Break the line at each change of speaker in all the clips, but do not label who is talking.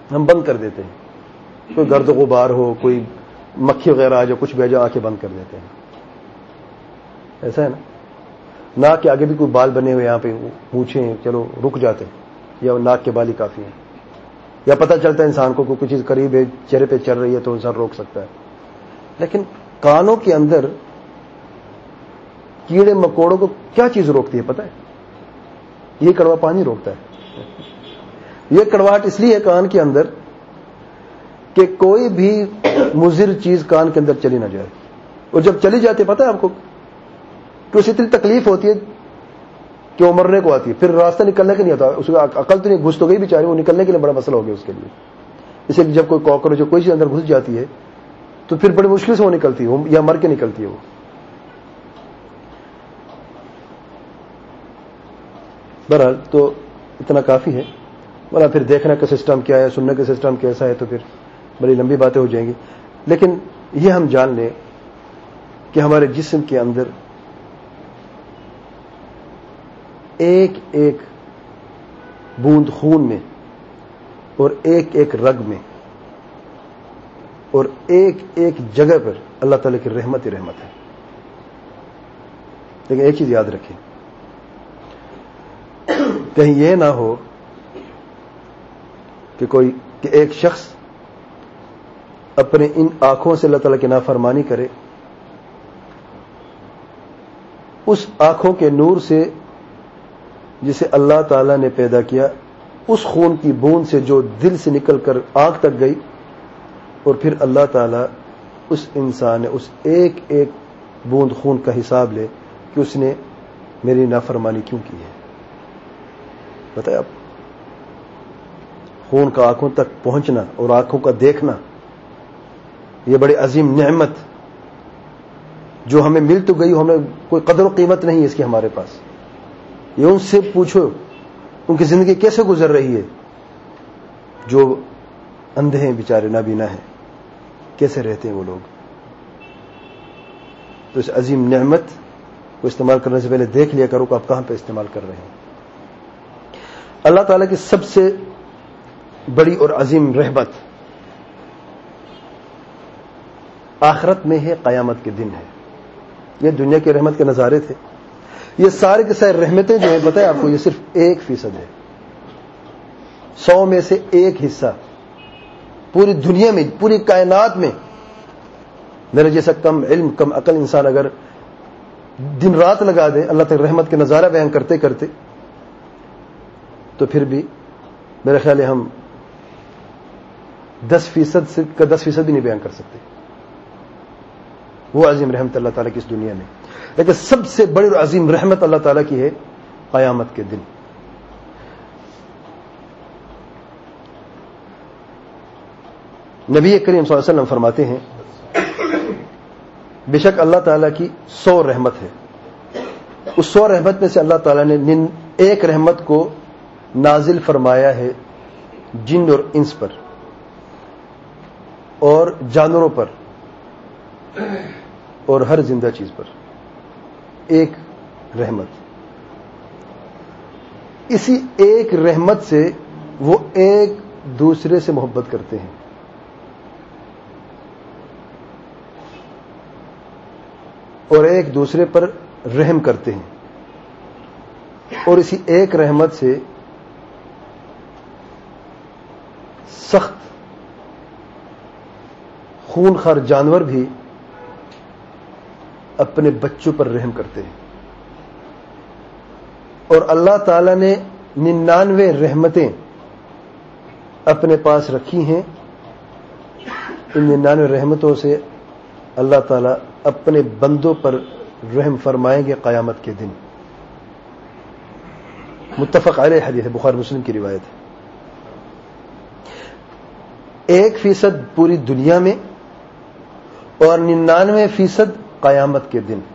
ہم بند کر دیتے ہیں. کوئی گرد و غبار ہو, کوئی مکھی وغیرہ آ جائے, کچھ بھی آ جائے, آنکھیں بند کر دیتے ہیں. ایسا ہے نا. ناک کے آگے بھی کوئی بال بنے ہوئے, یہاں پہ پوچھیں, چلو رک جاتے ہیں, یا ناک کے بال ہی کافی ہیں. یا پتہ چلتا ہے انسان کو کوئی چیز قریب ہے, چہرے پہ چل رہی ہے, تو انسان روک سکتا ہے. لیکن کانوں کے اندر کیڑے مکوڑوں کو کیا چیز روکتی ہے پتہ ہے؟ یہ کڑوا پانی روکتا ہے. یہ کڑواہٹ اس لیے ہے کان کے اندر کہ کوئی بھی مضر چیز کان کے اندر چلی نہ جائے. اور جب چلی جاتی ہے پتہ ہے آپ کو تو اسے اتنی تکلیف ہوتی ہے کہ وہ مرنے کو آتی ہے. پھر راستہ نکلنے کے نہیں آتا. اس کو عقل تو نہیں, گھس تو گئی بیچاری, وہ نکلنے کے لیے بڑا مسئلہ ہو گیا اس کے لیے. اسے جب کوئی کاکروچ جو کوئی چیز اندر گھس جاتی ہے تو پھر بڑی مشکل سے وہ نکلتی ہے, یا مر کے نکلتی ہے وہ. بہرحال تو اتنا کافی ہے. ورنہ پھر دیکھنے کا سسٹم کیا ہے, سننے کا سسٹم کیسا ہے, تو پھر بڑی لمبی باتیں ہو جائیں گی. لیکن یہ ہم جان لیں کہ ہمارے جسم کے اندر ایک ایک بوند خون میں اور ایک ایک رگ میں اور ایک ایک جگہ پر اللہ تعالیٰ کی رحمت ہی رحمت ہے. لیکن ایک چیز یاد رکھیں, کہیں یہ نہ ہو کہ ایک شخص اپنے ان آنکھوں سے اللہ تعالیٰ کی نافرمانی کرے, اس آنکھوں کے نور سے جسے اللہ تعالیٰ نے پیدا کیا, اس خون کی بوند سے جو دل سے نکل کر آنکھ تک گئی, اور پھر اللہ تعالیٰ اس انسان نے اس ایک ایک بوند خون کا حساب لے کہ اس نے میری نافرمانی کیوں کی ہے. بتائیں آپ, خون کا آنکھوں تک پہنچنا اور آنکھوں کا دیکھنا, یہ بڑی عظیم نعمت جو ہمیں مل تو گئی, ہمیں کوئی قدر و قیمت نہیں ہے اس کی ہمارے پاس. یہ ان سے پوچھو ان کی زندگی کیسے گزر رہی ہے جو اندھے ہیں بیچارے, نابینا ہیں, کیسے رہتے ہیں وہ لوگ. تو اس عظیم نعمت کو استعمال کرنے سے پہلے دیکھ لیا کرو کہ آپ کہاں پہ استعمال کر رہے ہیں. اللہ تعالیٰ کی سب سے بڑی اور عظیم رحمت آخرت میں ہے, قیامت کے دن ہے. یہ دنیا کی رحمت کے نظارے تھے. یہ سارے کے سارے رحمتیں جو ہیں بتائیں آپ کو, یہ صرف 1% ہے. 100 میں سے 1 حصہ پوری دنیا میں, پوری کائنات میں میرے جیسا کم علم کم عقل انسان اگر دن رات لگا دے اللہ تعالی رحمت کے نظارہ بیان کرتے کرتے, تو پھر بھی میرے خیال ہے ہم 10% کا 10% بھی نہیں بیان کر سکتے. وہ عظیم رحمت اللہ تعالیٰ کی اس دنیا میں. لیکن سب سے بڑی اور عظیم رحمت اللہ تعالیٰ کی ہے قیامت کے دن. نبی کریم صلی اللہ علیہ وسلم فرماتے ہیں بے شک اللہ تعالیٰ کی 100 رحمت ہے. اس 100 رحمت میں سے اللہ تعالیٰ نے ایک رحمت کو نازل فرمایا ہے جن اور انس پر اور جانوروں پر اور ہر زندہ چیز پر. ایک رحمت, اسی ایک رحمت سے وہ ایک دوسرے سے محبت کرتے ہیں. اور ایک دوسرے پر رحم کرتے ہیں. اور اسی ایک رحمت سے سخت خون خوار جانور بھی اپنے بچوں پر رحم کرتے ہیں. اور اللہ تعالی نے 99 رحمتیں اپنے پاس رکھی ہیں. ان 99 رحمتوں سے اللہ تعالیٰ اپنے بندوں پر رحم فرمائیں گے قیامت کے دن. متفق علیہ حدیث ہے, بخاری مسلم کی روایت ہے. 1% پوری دنیا میں اور 99% قیامت کے دن.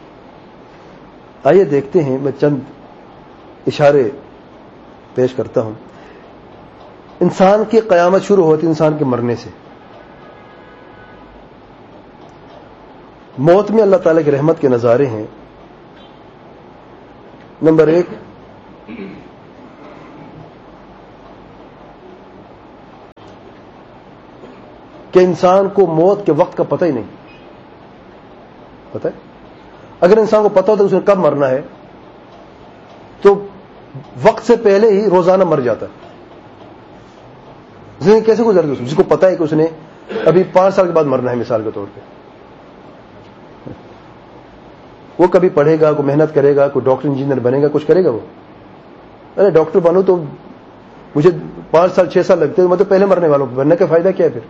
آئیے دیکھتے ہیں, میں چند اشارے پیش کرتا ہوں. انسان کی قیامت شروع ہوتی انسان کے مرنے سے. موت میں اللہ تعالیٰ کی رحمت کے نظارے ہیں. نمبر 1, کہ انسان کو موت کے وقت کا پتہ ہی نہیں. پتہ ہے اگر انسان کو پتہ ہوتا ہے اس نے کب مرنا ہے تو وقت سے پہلے ہی روزانہ مر جاتا. زندگی کیسے گزرتی ہے جس کو پتہ ہے کہ اس نے ابھی 5 سال کے بعد مرنا ہے مثال کے طور پہ. وہ کبھی پڑھے گا, کوئی محنت کرے گا, کوئی ڈاکٹر انجینئر بنے گا, کچھ کرے گا. وہ ارے ڈاکٹر بنو تو مجھے 5 سال 6 سال لگتے ہیں, میں تو پہلے مرنے والوں کو, بننے کا فائدہ کیا ہے پھر؟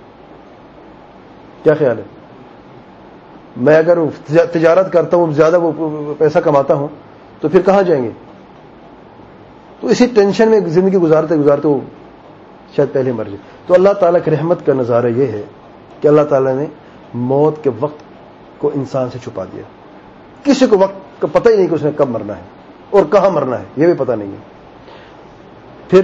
کیا خیال ہے؟ میں اگر تجارت کرتا ہوں, زیادہ وہ پیسہ کماتا ہوں تو پھر کہاں جائیں گے؟ تو اسی ٹینشن میں زندگی گزارتے گزارتے وہ شاید پہلے مر جائے. تو اللہ تعالیٰ کی رحمت کا نظارہ یہ ہے کہ اللہ تعالیٰ نے موت کے وقت کو انسان سے چھپا دیا. کسی کو وقت کا پتہ ہی نہیں کہ اس نے کب مرنا ہے اور کہاں مرنا ہے, یہ بھی پتہ نہیں ہے. پھر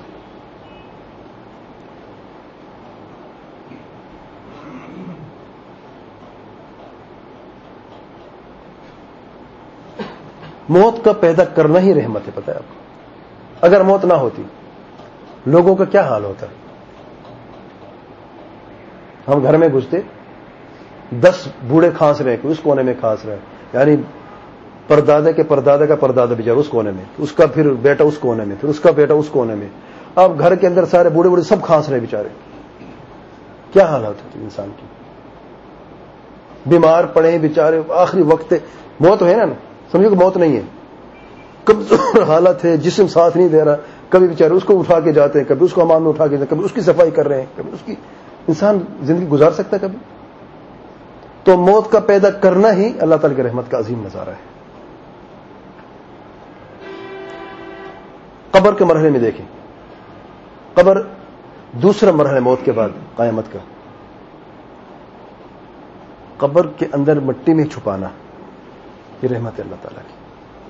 موت کا پیدا کرنا ہی رحمت ہے. پتہ ہے آپ کو, اگر موت نہ ہوتی لوگوں کا کیا حال ہوتا ہے؟ ہم گھر میں گھستے 10 بوڑھے کھانس رہے, کوئی اس کونے میں کھانس رہے, یعنی پردادے کے پردادے کا پردادا بیچارہ اس کونے میں, اس کا پھر بیٹا اس کونے میں, پھر اس کا بیٹا اس کونے میں. اب گھر کے اندر سارے بوڑھے بوڑھے سب کھانس رہے بیچارے. کیا حالات ہوتے انسان کی؟ بیمار پڑے بیچارے, آخری وقت موت ہے نا, سمجھو کہ موت نہیں ہے, کمزور حالت ہے, جسم ساتھ نہیں دے رہا. کبھی بیچارے اس کو اٹھا کے جاتے ہیں, کبھی اس کو حمام میں اٹھا کے جاتے ہیں, کبھی اس کی صفائی کر رہے ہیں, کبھی اس کی. انسان زندگی گزار سکتا ہے کبھی؟ تو موت کا پیدا کرنا ہی اللہ تعالی کی رحمت کا عظیم نظارہ ہے. قبر کے مرحلے میں دیکھیں, قبر دوسرا مرحلہ موت کے بعد قیامت کا. قبر کے اندر مٹی میں چھپانا یہ رحمت ہے اللہ تعالیٰ کی.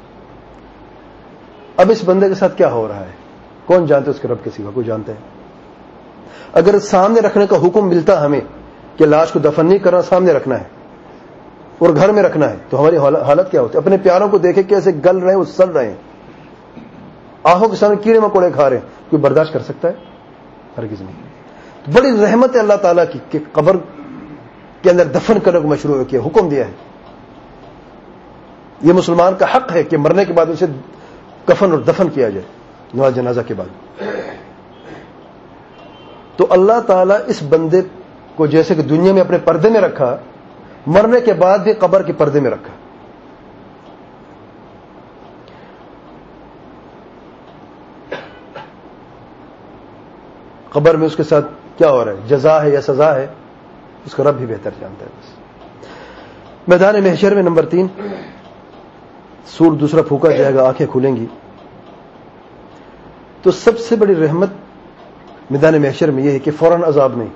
اب اس بندے کے ساتھ کیا ہو رہا ہے کون جانتے؟ اس کے رب کے سوا کوئی جانتا ہے؟ اگر سامنے رکھنے کا حکم ملتا ہمیں کہ لاش کو دفن نہیں کرنا, سامنے رکھنا ہے اور گھر میں رکھنا ہے, تو ہماری حالت کیا ہوتی ہے؟ اپنے پیاروں کو دیکھے کیسے گل رہے ہیں, وہ سڑ رہے ہیں, آنکھوں کے سامنے کیڑے مکوڑے کھا رہے ہیں. کوئی برداشت کر سکتا ہے؟ ہرگز نہیں. تو بڑی رحمت ہے اللہ تعالیٰ کی کہ قبر کے اندر دفن کرنے کو مشروع کیا, حکم دیا ہے. یہ مسلمان کا حق ہے کہ مرنے کے بعد اسے کفن اور دفن کیا جائے نماز جنازہ کے بعد. تو اللہ تعالیٰ اس بندے کو جیسے کہ دنیا میں اپنے پردے میں رکھا, مرنے کے بعد بھی قبر کے پردے میں رکھا. قبر میں اس کے ساتھ کیا ہو رہا ہے, جزا ہے یا سزا ہے, اس کا رب بھی بہتر جانتا ہے. بس میدان محشر میں نمبر 3 سور دوسرا پھونکا جائے گا, آنکھیں کھلیں گی. تو سب سے بڑی رحمت میدان محشر میں یہ ہے کہ فوراً عذاب نہیں.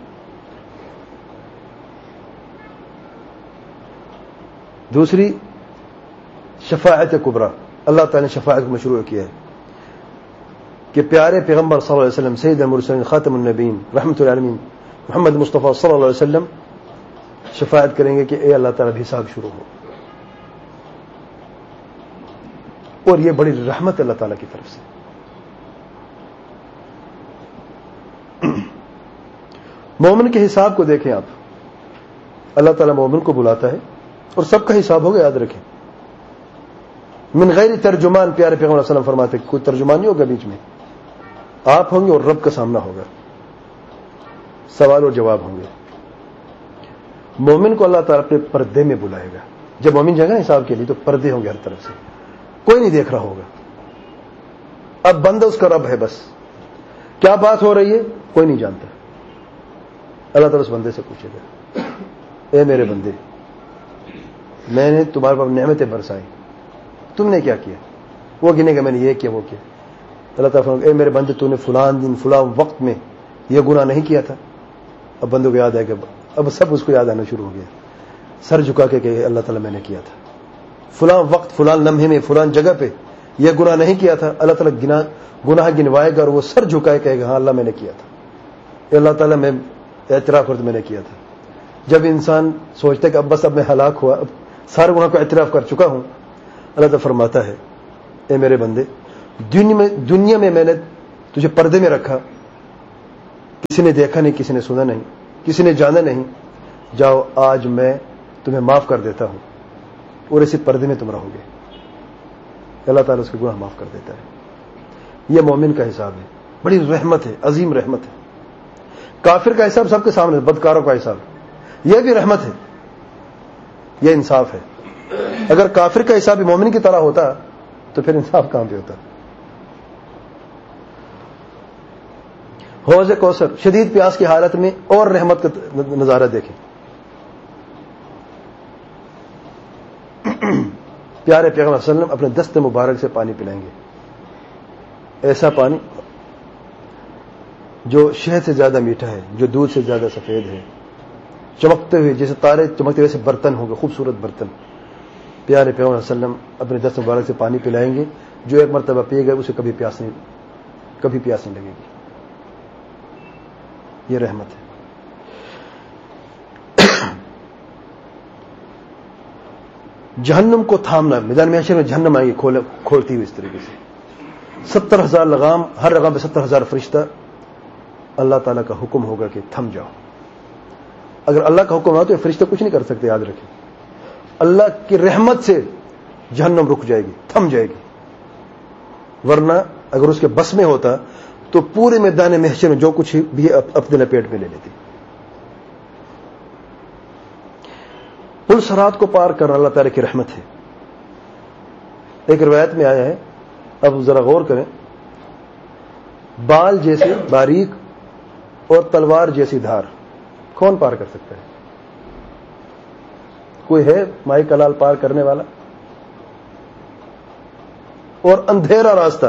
دوسری شفاعت کبریٰ, اللہ تعالی نے شفاعت کو مشروع کیا ہے کہ پیارے پیغمبر صلی اللہ علیہ وسلم, سید المرسلین, خاتم النبیین, رحمت العالمین محمد مصطفیٰ صلی اللہ علیہ وسلم شفاعت کریں گے کہ اے اللہ تعالی حساب شروع ہو. اور یہ بڑی رحمت اللہ تعالیٰ کی طرف سے. مومن کے حساب کو دیکھیں آپ, اللہ تعالیٰ مومن کو بلاتا ہے اور سب کا حساب ہوگا, یاد رکھیں. من غیر ترجمان, پیارے پیغمبر صلی اللہ علیہ وسلم فرماتے کوئی ترجمان نہیں ہوگا بیچ میں, آپ ہوں گے اور رب کا سامنا ہوگا, سوال اور جواب ہوں گے. مومن کو اللہ تعالیٰ اپنے پردے میں بلائے گا. جب مومن جائے گا حساب کے لیے تو پردے ہوں گے ہر طرف سے, کوئی نہیں دیکھ رہا ہوگا. اب بندہ اس کا رب ہے, بس کیا بات ہو رہی ہے کوئی نہیں جانتا. اللہ تعالیٰ اس بندے سے پوچھے گا, اے میرے بندے, میں نے تمہارے پر نعمتیں برسائی, تم نے کیا کیا؟ وہ گنے گا میں نے یہ کیا وہ کیا. اللہ تعالیٰ فرمائے, اے میرے بندے, تو نے فلان دن فلان وقت میں یہ گناہ نہیں کیا تھا. اب بندوں کو یاد آئے گا, اب سب اس کو یاد آنا شروع ہو گیا, سر جھکا کے کہ اللہ تعالیٰ میں نے کیا تھا فلان وقت فلان لمحے میں فلان جگہ پہ یہ گناہ نہیں کیا تھا. اللہ تعالیٰ گناہ گنوائے گا اور وہ سر جھکائے کہے گا ہاں اللہ میں نے کیا تھا. اے اللہ تعالیٰ میں اعتراف کرتا میں نے کیا تھا. جب انسان سوچتا ہے کہ اب بس اب میں ہلاک ہوا, اب سارے گناہ کو اعتراف کر چکا ہوں, اللہ تعالیٰ فرماتا ہے اے میرے بندے, دنیا میں میں نے تجھے پردے میں رکھا, کسی نے دیکھا نہیں, کسی نے سنا نہیں, کسی نے جانا نہیں، جاؤ آج میں تمہیں معاف کر دیتا ہوں اور اسی پردے میں تم رہو گے، اللہ تعالیٰ اس کے گناہ معاف کر دیتا ہے۔ یہ مومن کا حساب ہے، بڑی رحمت ہے، عظیم رحمت ہے۔ کافر کا حساب سب کے سامنے، بدکاروں کا حساب، یہ بھی رحمت ہے، یہ انصاف ہے۔ اگر کافر کا حساب بھی مومن کی طرح ہوتا تو پھر انصاف کہاں پہ ہوتا؟ حوض کوثر، شدید پیاس کی حالت میں اور رحمت کا نظارہ دیکھیں۔ پیارے پیغمبر صلی اللہ علیہ وسلم اپنے دست مبارک سے پانی پلائیں گے، ایسا پانی جو شہد سے زیادہ میٹھا ہے، جو دودھ سے زیادہ سفید ہے، چمکتے ہوئے جیسے تارے چمکتے ہوئے سے برتن ہوں گے، خوبصورت برتن۔ پیارے پیغمبر صلی اللہ علیہ وسلم اپنے دست مبارک سے پانی پلائیں گے، جو ایک مرتبہ پیے گا اسے کبھی پیاس نہیں لگے گی۔ یہ رحمت ہے۔ جہنم کو تھامنا، میدان محشر میں جہنم آئے گی کھولتی ہوئی اس طریقے سے، 70,000 لگام، ہر لگام پہ 70,000 فرشتہ، اللہ تعالیٰ کا حکم ہوگا کہ تھم جاؤ۔ اگر اللہ کا حکم ہو تو یہ فرشتہ کچھ نہیں کر سکتے، یاد رکھیں۔ اللہ کی رحمت سے جہنم رک جائے گی، تھم جائے گی، ورنہ اگر اس کے بس میں ہوتا تو پورے میدان محشر میں جو کچھ بھی اپنے لپیٹ میں لے لیتی۔ پل صراط کو پار کرنا اللہ تعالیٰ کی رحمت ہے۔ ایک روایت میں آیا ہے، اب ذرا غور کریں، بال جیسے باریک اور تلوار جیسی دھار کون پار کر سکتا ہے؟ کوئی ہے مائی کلال پار کرنے والا؟ اور اندھیرا راستہ،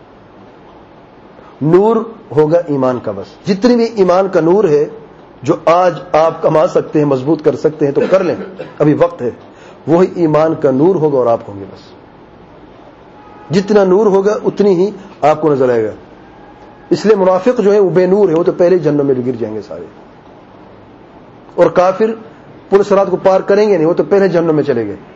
نور ہوگا ایمان کا، بس جتنی بھی ایمان کا نور ہے جو آج آپ کما سکتے ہیں، مضبوط کر سکتے ہیں تو کر لیں، ابھی وقت ہے، وہی ایمان کا نور ہوگا اور آپ ہوں گے۔ بس جتنا نور ہوگا اتنی ہی آپ کو نظر آئے گا۔ اس لیے منافق جو ہے وہ بے نور ہے، وہ تو پہلے جہنم میں گر جائیں گے سارے، اور کافر پل صراط کو پار کریں گے نہیں، وہ تو پہلے جہنم میں چلے گئے۔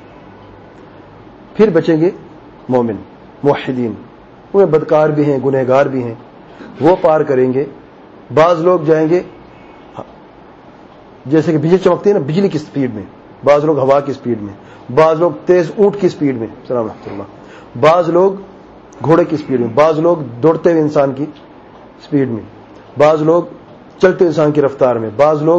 پھر بچیں گے مومن، موحدین، وہ بدکار بھی ہیں، گنہگار بھی ہیں، وہ پار کریں گے۔ بعض لوگ جائیں گے جیسے کہ بجلی چمکتی ہے نا، بجلی کی سپیڈ میں، بعض لوگ ہوا کی سپیڈ میں، بعض لوگ تیز اونٹ کی سپیڈ میں، سلام رحمۃ اللہ، بعض لوگ گھوڑے کی سپیڈ میں، بعض لوگ دوڑتے ہوئے انسان کی سپیڈ میں، بعض لوگ چلتے ہوئے انسان کی رفتار میں، بعض لوگ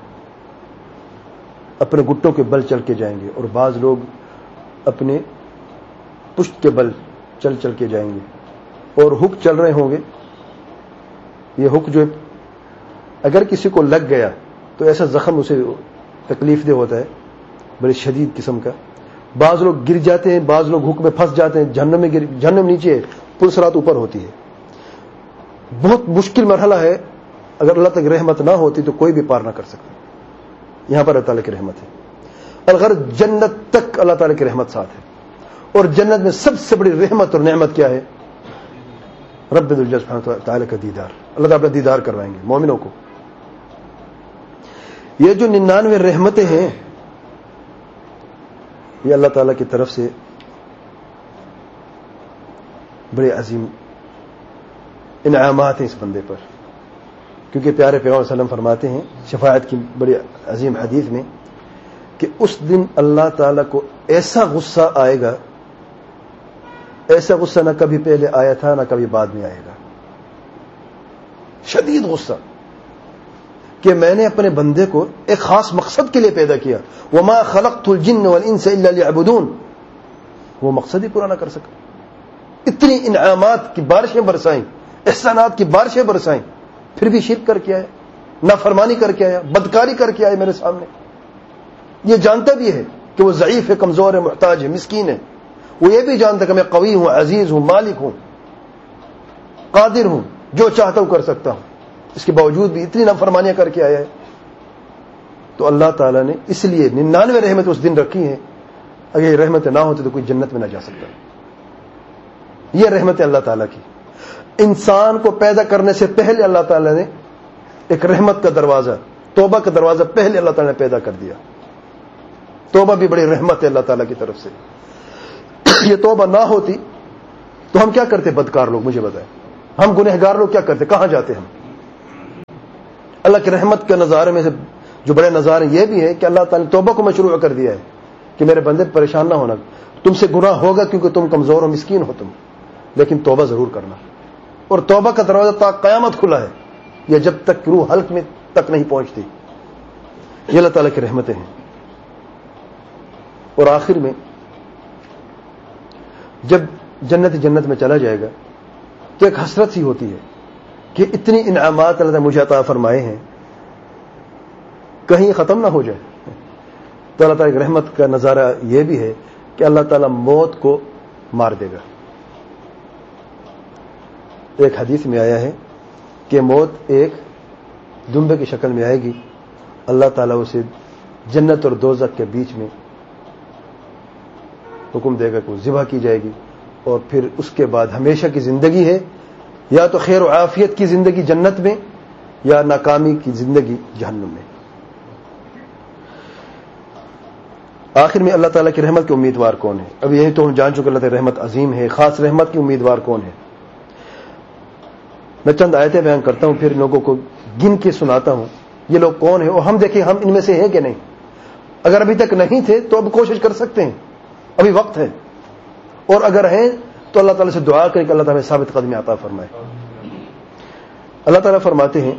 اپنے گھٹوں کے بل چل کے جائیں گے، اور بعض لوگ اپنے پشت کے بل چل چل کے جائیں گے، اور ہک چل رہے ہوں گے۔ یہ ہک جو اگر کسی کو لگ گیا تو ایسا زخم اسے تکلیف دہ ہوتا ہے، بڑی شدید قسم کا۔ بعض لوگ گر جاتے ہیں، بعض لوگ ہک میں پھنس جاتے ہیں، جہنم نیچے ہے، پل صراط اوپر ہوتی ہے۔ بہت مشکل مرحلہ ہے، اگر اللہ تک رحمت نہ ہوتی تو کوئی بھی پار نہ کر سکتا۔ یہاں پر اللہ تعالیٰ کی رحمت ہے، اگر جنت تک اللہ تعالیٰ کی رحمت ساتھ ہے، اور جنت میں سب سے بڑی رحمت اور نعمت کیا ہے؟ رب العزت سبحانہ تعالیٰ کا دیدار، اللہ تعالیٰ دیدار کروائیں گے مومنوں کو۔ یہ جو 99 رحمتیں ہیں، یہ اللہ تعالیٰ کی طرف سے بڑے عظیم انعامات ہیں اس بندے پر، کیونکہ پیارے پیغمبر صلی اللہ علیہ وسلم فرماتے ہیں شفاعت کی بڑی عظیم حدیث میں کہ اس دن اللہ تعالیٰ کو ایسا غصہ آئے گا، ایسا غصہ نہ کبھی پہلے آیا تھا نہ کبھی بعد میں آئے گا، شدید غصہ، کہ میں نے اپنے بندے کو ایک خاص مقصد کے لیے پیدا کیا، وما خلقت الجن والانس الا ليعبدون، وہ مقصد ہی پورا نہ کر سکا، اتنی انعامات کی بارشیں برسائیں، احسانات کی بارشیں برسائیں، پھر بھی شرک کر کے آیا، نافرمانی کر کے آیا، بدکاری کر کے آیا میرے سامنے۔ یہ جانتا بھی ہے کہ وہ ضعیف ہے، کمزور ہے، محتاج ہے، مسکین ہے، وہ یہ بھی جانتا کہ میں قوی ہوں، عزیز ہوں، مالک ہوں، قادر ہوں، جو چاہتا ہوں کر سکتا ہوں، اس کے باوجود بھی اتنی نافرمانیاں کر کے آیا ہے۔ تو اللہ تعالیٰ نے اس لیے 99 رحمت اس دن رکھی ہیں، اگر یہ رحمتیں نہ ہوتی تو کوئی جنت میں نہ جا سکتا۔ یہ رحمت اللہ تعالیٰ کی، انسان کو پیدا کرنے سے پہلے اللہ تعالیٰ نے ایک رحمت کا دروازہ، توبہ کا دروازہ پہلے اللہ تعالیٰ نے پیدا کر دیا۔ توبہ بھی بڑی رحمت ہے اللہ تعالیٰ کی طرف سے۔ یہ توبہ نہ ہوتی تو ہم کیا کرتے؟ بدکار لوگ، مجھے بتائیں، ہم گنہگار لوگ کیا کرتے؟ کہاں جاتے ہم؟ اللہ اللہ کی رحمت کے نظارے میں سے جو بڑے نظارے یہ بھی ہے کہ اللہ تعالیٰ نے توبہ کو مشروع کر دیا ہے کہ میرے بندے پریشان نہ ہونا، تم سے گناہ ہوگا کیونکہ تم کمزور و مسکین ہو تم، لیکن توبہ ضرور کرنا، اور توبہ کا دروازہ تا قیامت کھلا ہے، یہ جب تک روح حلق میں تک نہیں پہنچتی۔ یہ اللہ تعالیٰ کی رحمتیں ہیں۔ اور آخر میں جب جنت میں چلا جائے گا تو ایک حسرت سی ہوتی ہے کہ اتنی انعامات اللہ نے مجھے عطا فرمائے ہیں، کہیں ختم نہ ہو جائے۔ تو اللہ تعالیٰ کی رحمت کا نظارہ یہ بھی ہے کہ اللہ تعالیٰ موت کو مار دے گا۔ ایک حدیث میں آیا ہے کہ موت ایک دمبے کی شکل میں آئے گی، اللہ تعالیٰ اسے جنت اور دوزخ کے بیچ میں حکم دے گا کہ وہ ذبح کی جائے گی، اور پھر اس کے بعد ہمیشہ کی زندگی ہے، یا تو خیر و عافیت کی زندگی جنت میں، یا ناکامی کی زندگی جہنم میں۔ آخر میں اللہ تعالیٰ کی رحمت کے امیدوار کون ہے؟ اب یہی تو ہم جان چکے اللہ تعالیٰ کی رحمت عظیم ہے، خاص رحمت کی امیدوار کون ہے؟ میں چند آیتیں بیان کرتا ہوں، پھر لوگوں کو گن کے سناتا ہوں یہ لوگ کون ہیں، اور ہم دیکھیں ہم ان میں سے ہیں کہ نہیں۔ اگر ابھی تک نہیں تھے تو اب کوشش کر سکتے ہیں، ابھی وقت ہے، اور اگر ہیں تو اللہ تعالیٰ سے دعا کریں کہ اللہ تعالیٰ ثابت قدمی عطا فرمائے۔ اللہ تعالیٰ فرماتے ہیں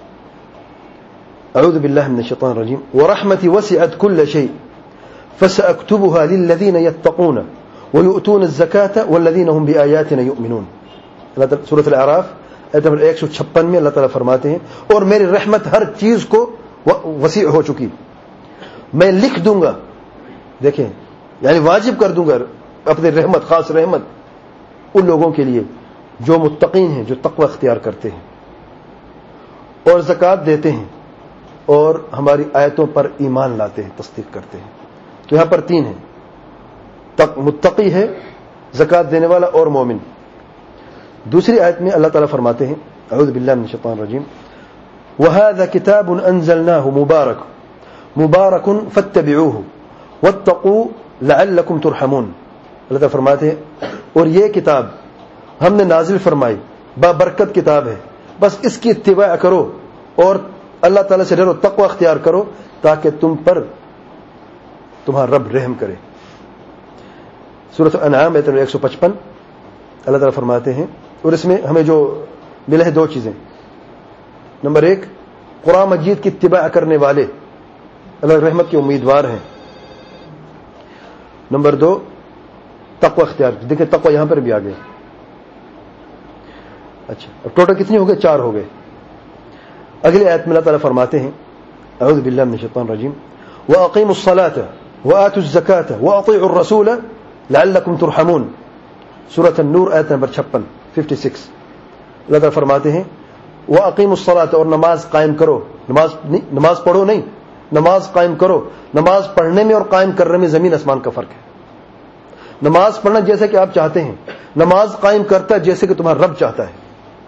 اعوذ باللہ من الشیطان الرجیم ورحمتی وسعت کل شیء فسأكتبها للذین یتقون ویؤتون الزکاة والذین هم بآیاتنا یؤمنون۔ سورۃ الاعراف آیت نمبر 156 میں اللہ تعالیٰ فرماتے ہیں اور میری رحمت ہر چیز کو وسیع ہو چکی، میں لکھ دوں گا، دیکھیں یعنی واجب کر دوں گا اپنی رحمت، خاص رحمت ان لوگوں کے لیے جو متقین ہیں، جو تقوی اختیار کرتے ہیں اور زکوٰۃ دیتے ہیں اور ہماری آیتوں پر ایمان لاتے ہیں، تصدیق کرتے ہیں۔ تو یہاں پر تین ہیں، متقی ہے، زکوٰۃ دینے والا اور مومن۔ دوسری آیت میں اللہ تعالیٰ فرماتے ہیں اعوذ باللہ من الشیطان الرجیم وَهَذَا كِتَابٌ أَنزَلْنَاهُ مُبَارَكٌ فَاتَّبِعُوهُ وَاتَّقُوا لَعَلَّكُمْ تُرْحَمُونَ۔ اللہ تعالیٰ فرماتے ہیں اور یہ کتاب ہم نے نازل فرمائی، بابرکت کتاب ہے، بس اس کی اتباع کرو اور اللہ تعالیٰ سے ڈرو، تقوی اختیار کرو تاکہ تم پر تمہارا رب رحم کرے۔ سورۃ الانعام آیت 155 اللہ تعالیٰ فرماتے ہیں، اور اس میں ہمیں جو ملا ہے دو چیزیں، نمبر ایک قرآن مجید کی اتباع کرنے والے اللہ کی رحمت کے امیدوار ہیں، نمبر دو تقوی اختیار۔ دیکھیں تقوی یہاں پر بھی آ گئے۔ اچھا اب ٹوٹل کتنی ہو گئے؟ 4 ہو گئے۔ اگلی آیت میں اللہ تعالیٰ فرماتے ہیں اعوذ باللہ من الشیطان الرجیم وَأَقِیمُوا الصَّلَاةَ وَآتُوا الزَّکَاةَ وَأَطِیعُوا الرَّسُولَ لَعَلَّکُمْ تُرْحَمُونَ۔ سورۃ النور آیت نمبر 56 اللہ تعالیٰ فرماتے ہیں وَأَقِیمُوا الصَّلَاةَ اور نماز قائم کرو، نماز پڑھو نہیں، نماز قائم کرو۔ نماز پڑھنے میں اور قائم کرنے میں زمین آسمان کا فرق ہے۔ نماز پڑھنا جیسے کہ آپ چاہتے ہیں، نماز قائم کرتا ہے جیسے کہ تمہارا رب چاہتا ہے۔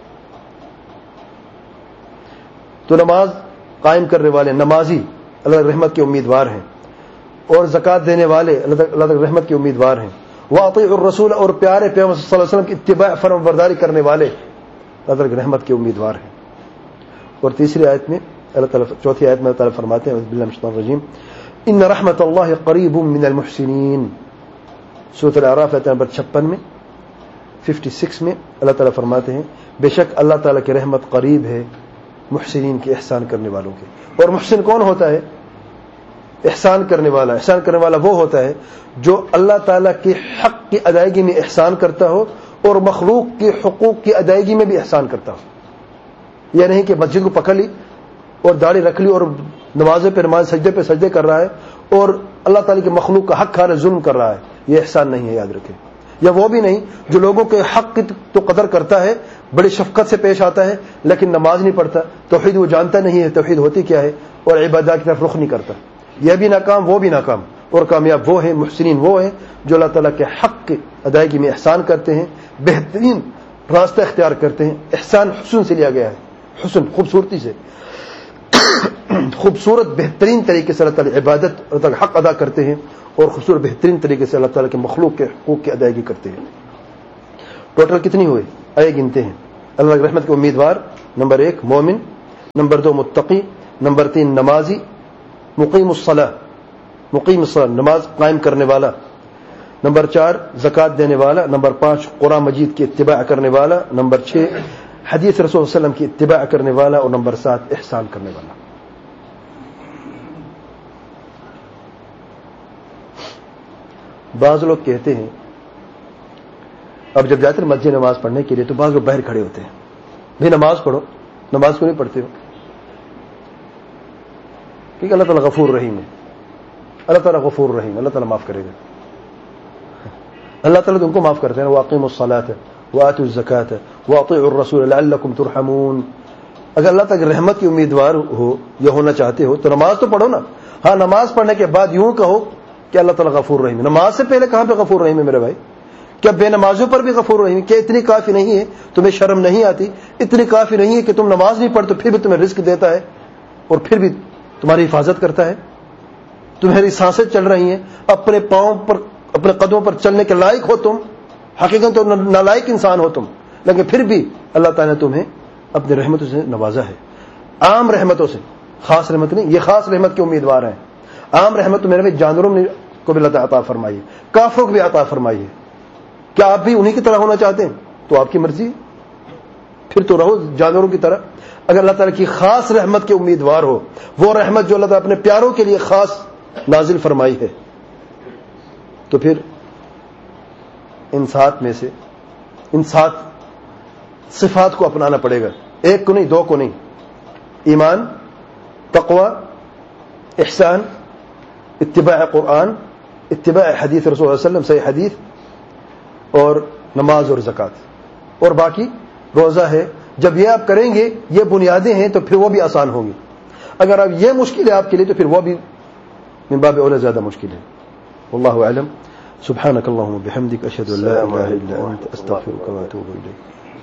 تو نماز قائم کرنے والے نمازی اللہ کی رحمت کے امیدوار ہیں، اور زکوٰۃ دینے والے اللہ کی رحمت کے امیدوار ہیں۔ وَأَطِیعُوا الرَّسُولَ اور پیارے پیغمبر صلی اللہ علیہ وسلم کی اتباع فرمان برداری کرنے والے اللہ کی رحمت کے امیدوار ہیں۔ اور تیسری آیت میں اللہ تعالیٰ، چوتھی آیت میں اللہ تعالیٰ فرماتے ہیں اعوذ باللہ من الشیطان الرجیم ان رحمت اللہ قریب من المحسنین۔ سورۃ الاعراف آیت نمبر 56 میں 56 میں اللہ تعالیٰ فرماتے ہیں بے شک اللہ تعالیٰ کی رحمت قریب ہے محسنین کے، احسان کرنے والوں کے۔ اور محسن کون ہوتا ہے؟ احسان کرنے والا۔ احسان کرنے والا وہ ہوتا ہے جو اللہ تعالیٰ کے حق کی ادائیگی میں احسان کرتا ہو اور مخلوق کے حقوق کی ادائیگی میں بھی احسان کرتا ہو۔ یہ نہیں کہ مسجد کو پکڑ لی اور داڑھی رکھ لی اور نمازیں پہ نماز، سجدے پہ سجدے کر رہا ہے اور اللہ تعالیٰ کے مخلوق کا حق کھا رہا ہے، ظلم کر رہا ہے، یہ احسان نہیں ہے، یاد رکھیں۔ یا وہ بھی نہیں جو لوگوں کے حق کی تو قدر کرتا ہے، بڑی شفقت سے پیش آتا ہے، لیکن نماز نہیں پڑھتا، توحید وہ جانتا نہیں ہے توحید ہوتی کیا ہے، اور عبادات کی طرف رخ نہیں کرتا۔ یہ بھی ناکام، وہ بھی ناکام۔ اور کامیاب وہ ہیں، محسنین وہ ہیں جو اللہ تعالیٰ کے حق کی ادائیگی میں احسان کرتے ہیں، بہترین راستہ اختیار کرتے ہیں۔ احسان حسن سے لیا گیا ہے، حسن خوبصورتی سے، خوبصورت بہترین طریقے سے اللہ تعالیٰ عبادت، اللہ تعالیٰ حق ادا کرتے ہیں، اور خوبصورت بہترین طریقے سے اللہ تعالیٰ کے مخلوق کے حقوق کی ادائیگی کرتے ہیں۔ ٹوٹل کتنی ہوئے؟ آئے گنتے ہیں۔ اللہ کی رحمت کے امیدوار نمبر 1 مومن، نمبر 2 متقی، نمبر 3 نمازی، مقیم الصلاح، نماز قائم کرنے والا، نمبر 4 زکات دینے والا، نمبر 5 قرآن مجید کی اتباع کرنے والا، نمبر 6 حدیث رسول صلی اللہ علیہ وسلم کی اتباع کرنے والا، اور نمبر 7 احسان کرنے والا۔ بعض لوگ کہتے ہیں، اب جب جاتے ہیں مسجد نماز پڑھنے کے لیے تو بعض لوگ باہر کھڑے ہوتے ہیں، بھائی نماز پڑھو، نماز کیوں نہیں پڑھتے ہو؟ کیونکہ اللہ تعالیٰ غفور رحیم ہے، اللہ تعالیٰ غفور رحیم، اللہ تعالیٰ معاف کرے گا، اللہ تعالیٰ تم کو معاف کرتے ہیں۔ وَأَقِيمُوا الصَّلَاةَ وَآتُوا الزَّكَاةَ وَأَطِيعُوا الرَّسُولَ لَعَلَّكُمْ تُرْحَمُونَ۔ اگر اللہ تعالیٰ کی رحمت کی امیدوار ہو یا ہونا چاہتے ہو تو نماز تو پڑھو نا۔ ہاں، نماز پڑھنے کے بعد یوں کہو کہ اللہ تعالیٰ غفور رحیم ہے۔ نماز سے پہلے کہاں پہ غفور رحیم ہے میرے بھائی؟ کیا بے نمازوں پر بھی غفور رحیم ہے؟ کیا اتنی کافی نہیں ہے؟ تمہیں شرم نہیں آتی؟ اتنی کافی نہیں ہے کہ تم نماز نہیں پڑھ تو پھر بھی تمہیں رزق دیتا ہے اور پھر بھی تمہاری حفاظت کرتا ہے؟ تمہاری سانسیں چل رہی ہیں، اپنے پاؤں پر، اپنے قدموں پر چلنے کے لائق ہو تم، حقیقت تو نالائق انسان ہو تم، لیکن پھر بھی اللہ تعالیٰ نے تمہیں اپنی رحمتوں سے نوازا ہے، عام رحمتوں سے، خاص رحمت نہیں، یہ خاص رحمت کے امیدوار ہیں۔ عام رحمت تو میرے میں جانوروں کو بھی اللہ تعالیٰ عطا فرمائی ہے، کافروں کو بھی عطا فرمائی ہے۔ کیا آپ بھی انہی کی طرح ہونا چاہتے ہیں؟ تو آپ کی مرضی ہے، پھر تو رہو جانوروں کی طرح۔ اگر اللہ تعالیٰ کی خاص رحمت کے امیدوار ہو، وہ رحمت جو اللہ تعالیٰ اپنے پیاروں کے لیے خاص نازل فرمائی ہے، تو پھر ان 7 میں سے ان 7 صفات کو اپنانا پڑے گا، 1 کو نہیں، 2 کو نہیں۔ ایمان، تقوی، احسان، اتباع قرآن، اتباع حدیث رسول اللہ صلی اللہ علیہ وسلم، صحیح حدیث، اور نماز اور زکات، اور باقی روزہ ہے۔ جب یہ آپ کریں گے، یہ بنیادیں ہیں، تو پھر وہ بھی آسان ہوں گی۔ اگر اب یہ مشکل ہے آپ کے لیے تو پھر وہ بھی من باب اولا زیادہ مشکل ہے۔ واللہ اعلم۔ سبحانک اللہم وبحمدک، اشہد ان لا الہ الا انت، استغفرک واتوب الیک۔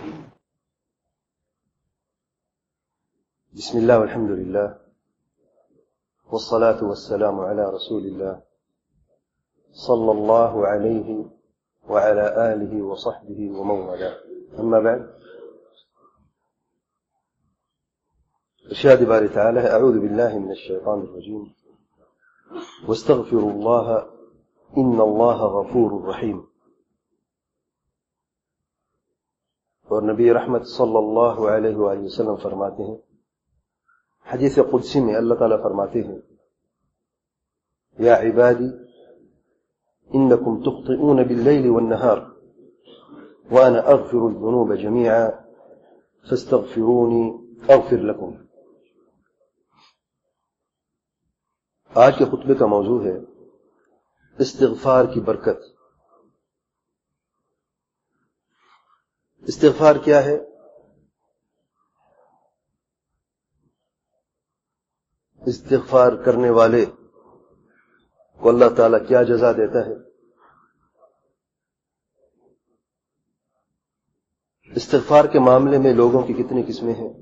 بسم اللہ والحمد للہ والصلاة والسلام علی رسول اللہ صلی اللہ علیہ وعلى آله وصحبه ومن والاه، أما بعد، إرشاد باري تعالى: أعوذ بالله من الشيطان الرجيم واستغفروا الله إن الله غفور رحيم۔ اور نبی رحمت صلی اللہ علیہ وآلہ وسلم فرماتے ہیں، حدیث قدسی میں اللہ تعالیٰ فرماتے ہیں: یا عبادی إنكم تخطئون بالليل والنهار وأنا أغفر الذنوب جميعا فاستغفروني أغفر لكم۔ آج کے خطبے کا موضوع ہے استغفار کی برکت۔ استغفار کیا ہے؟ استغفار کرنے والے کو اللہ تعالیٰ کیا جزا دیتا ہے؟ استغفار کے معاملے میں لوگوں کی کتنی قسمیں ہیں،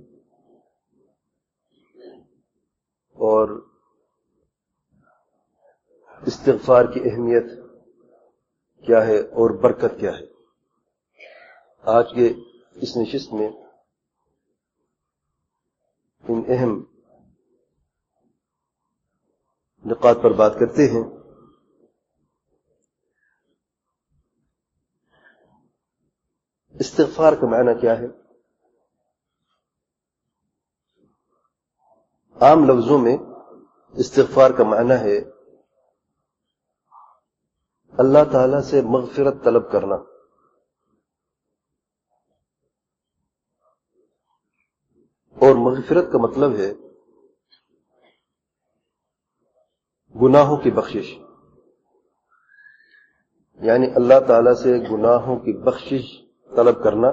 اور استغفار کی اہمیت کیا ہے اور برکت کیا ہے؟ آج کے اس نشست میں ان اہم نقاط پر بات کرتے ہیں۔ استغفار کا معنی کیا ہے؟ عام لفظوں میں استغفار کا معنی ہے اللہ تعالی سے مغفرت طلب کرنا، اور مغفرت کا مطلب ہے گناہوں کی بخشش، یعنی اللہ تعالی سے گناہوں کی بخشش طلب کرنا۔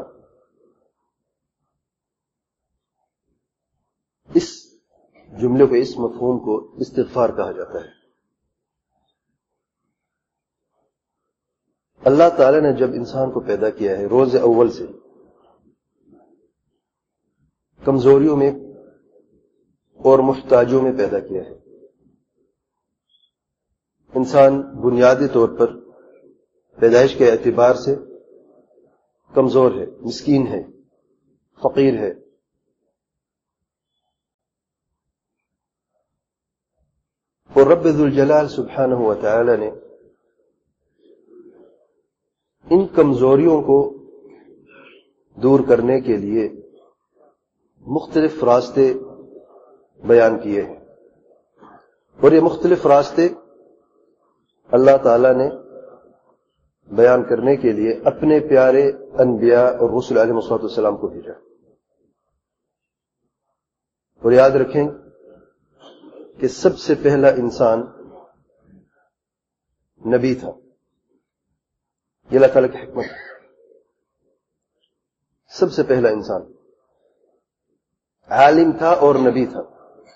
اس جملے کو، اس مفہوم کو استغفار کہا جاتا ہے۔ اللہ تعالی نے جب انسان کو پیدا کیا ہے، روز اول سے کمزوریوں میں اور محتاجوں میں پیدا کیا ہے۔ انسان بنیادی طور پر پیدائش کے اعتبار سے کمزور ہے، مسکین ہے، فقیر ہے، اور رب ذوالجلال سبحانہ و تعالی نے ان کمزوریوں کو دور کرنے کے لیے مختلف راستے بیان کیے ہیں، اور یہ مختلف راستے اللہ تعالی نے بیان کرنے کے لیے اپنے پیارے انبیاء اور رسل علیہ السلام کو بھیجا۔ اور یاد رکھیں کہ سب سے پہلا انسان نبی تھا، یہ اللہ تعالیٰ کی حکمت ہے۔ سب سے پہلا انسان عالم تھا اور نبی تھا،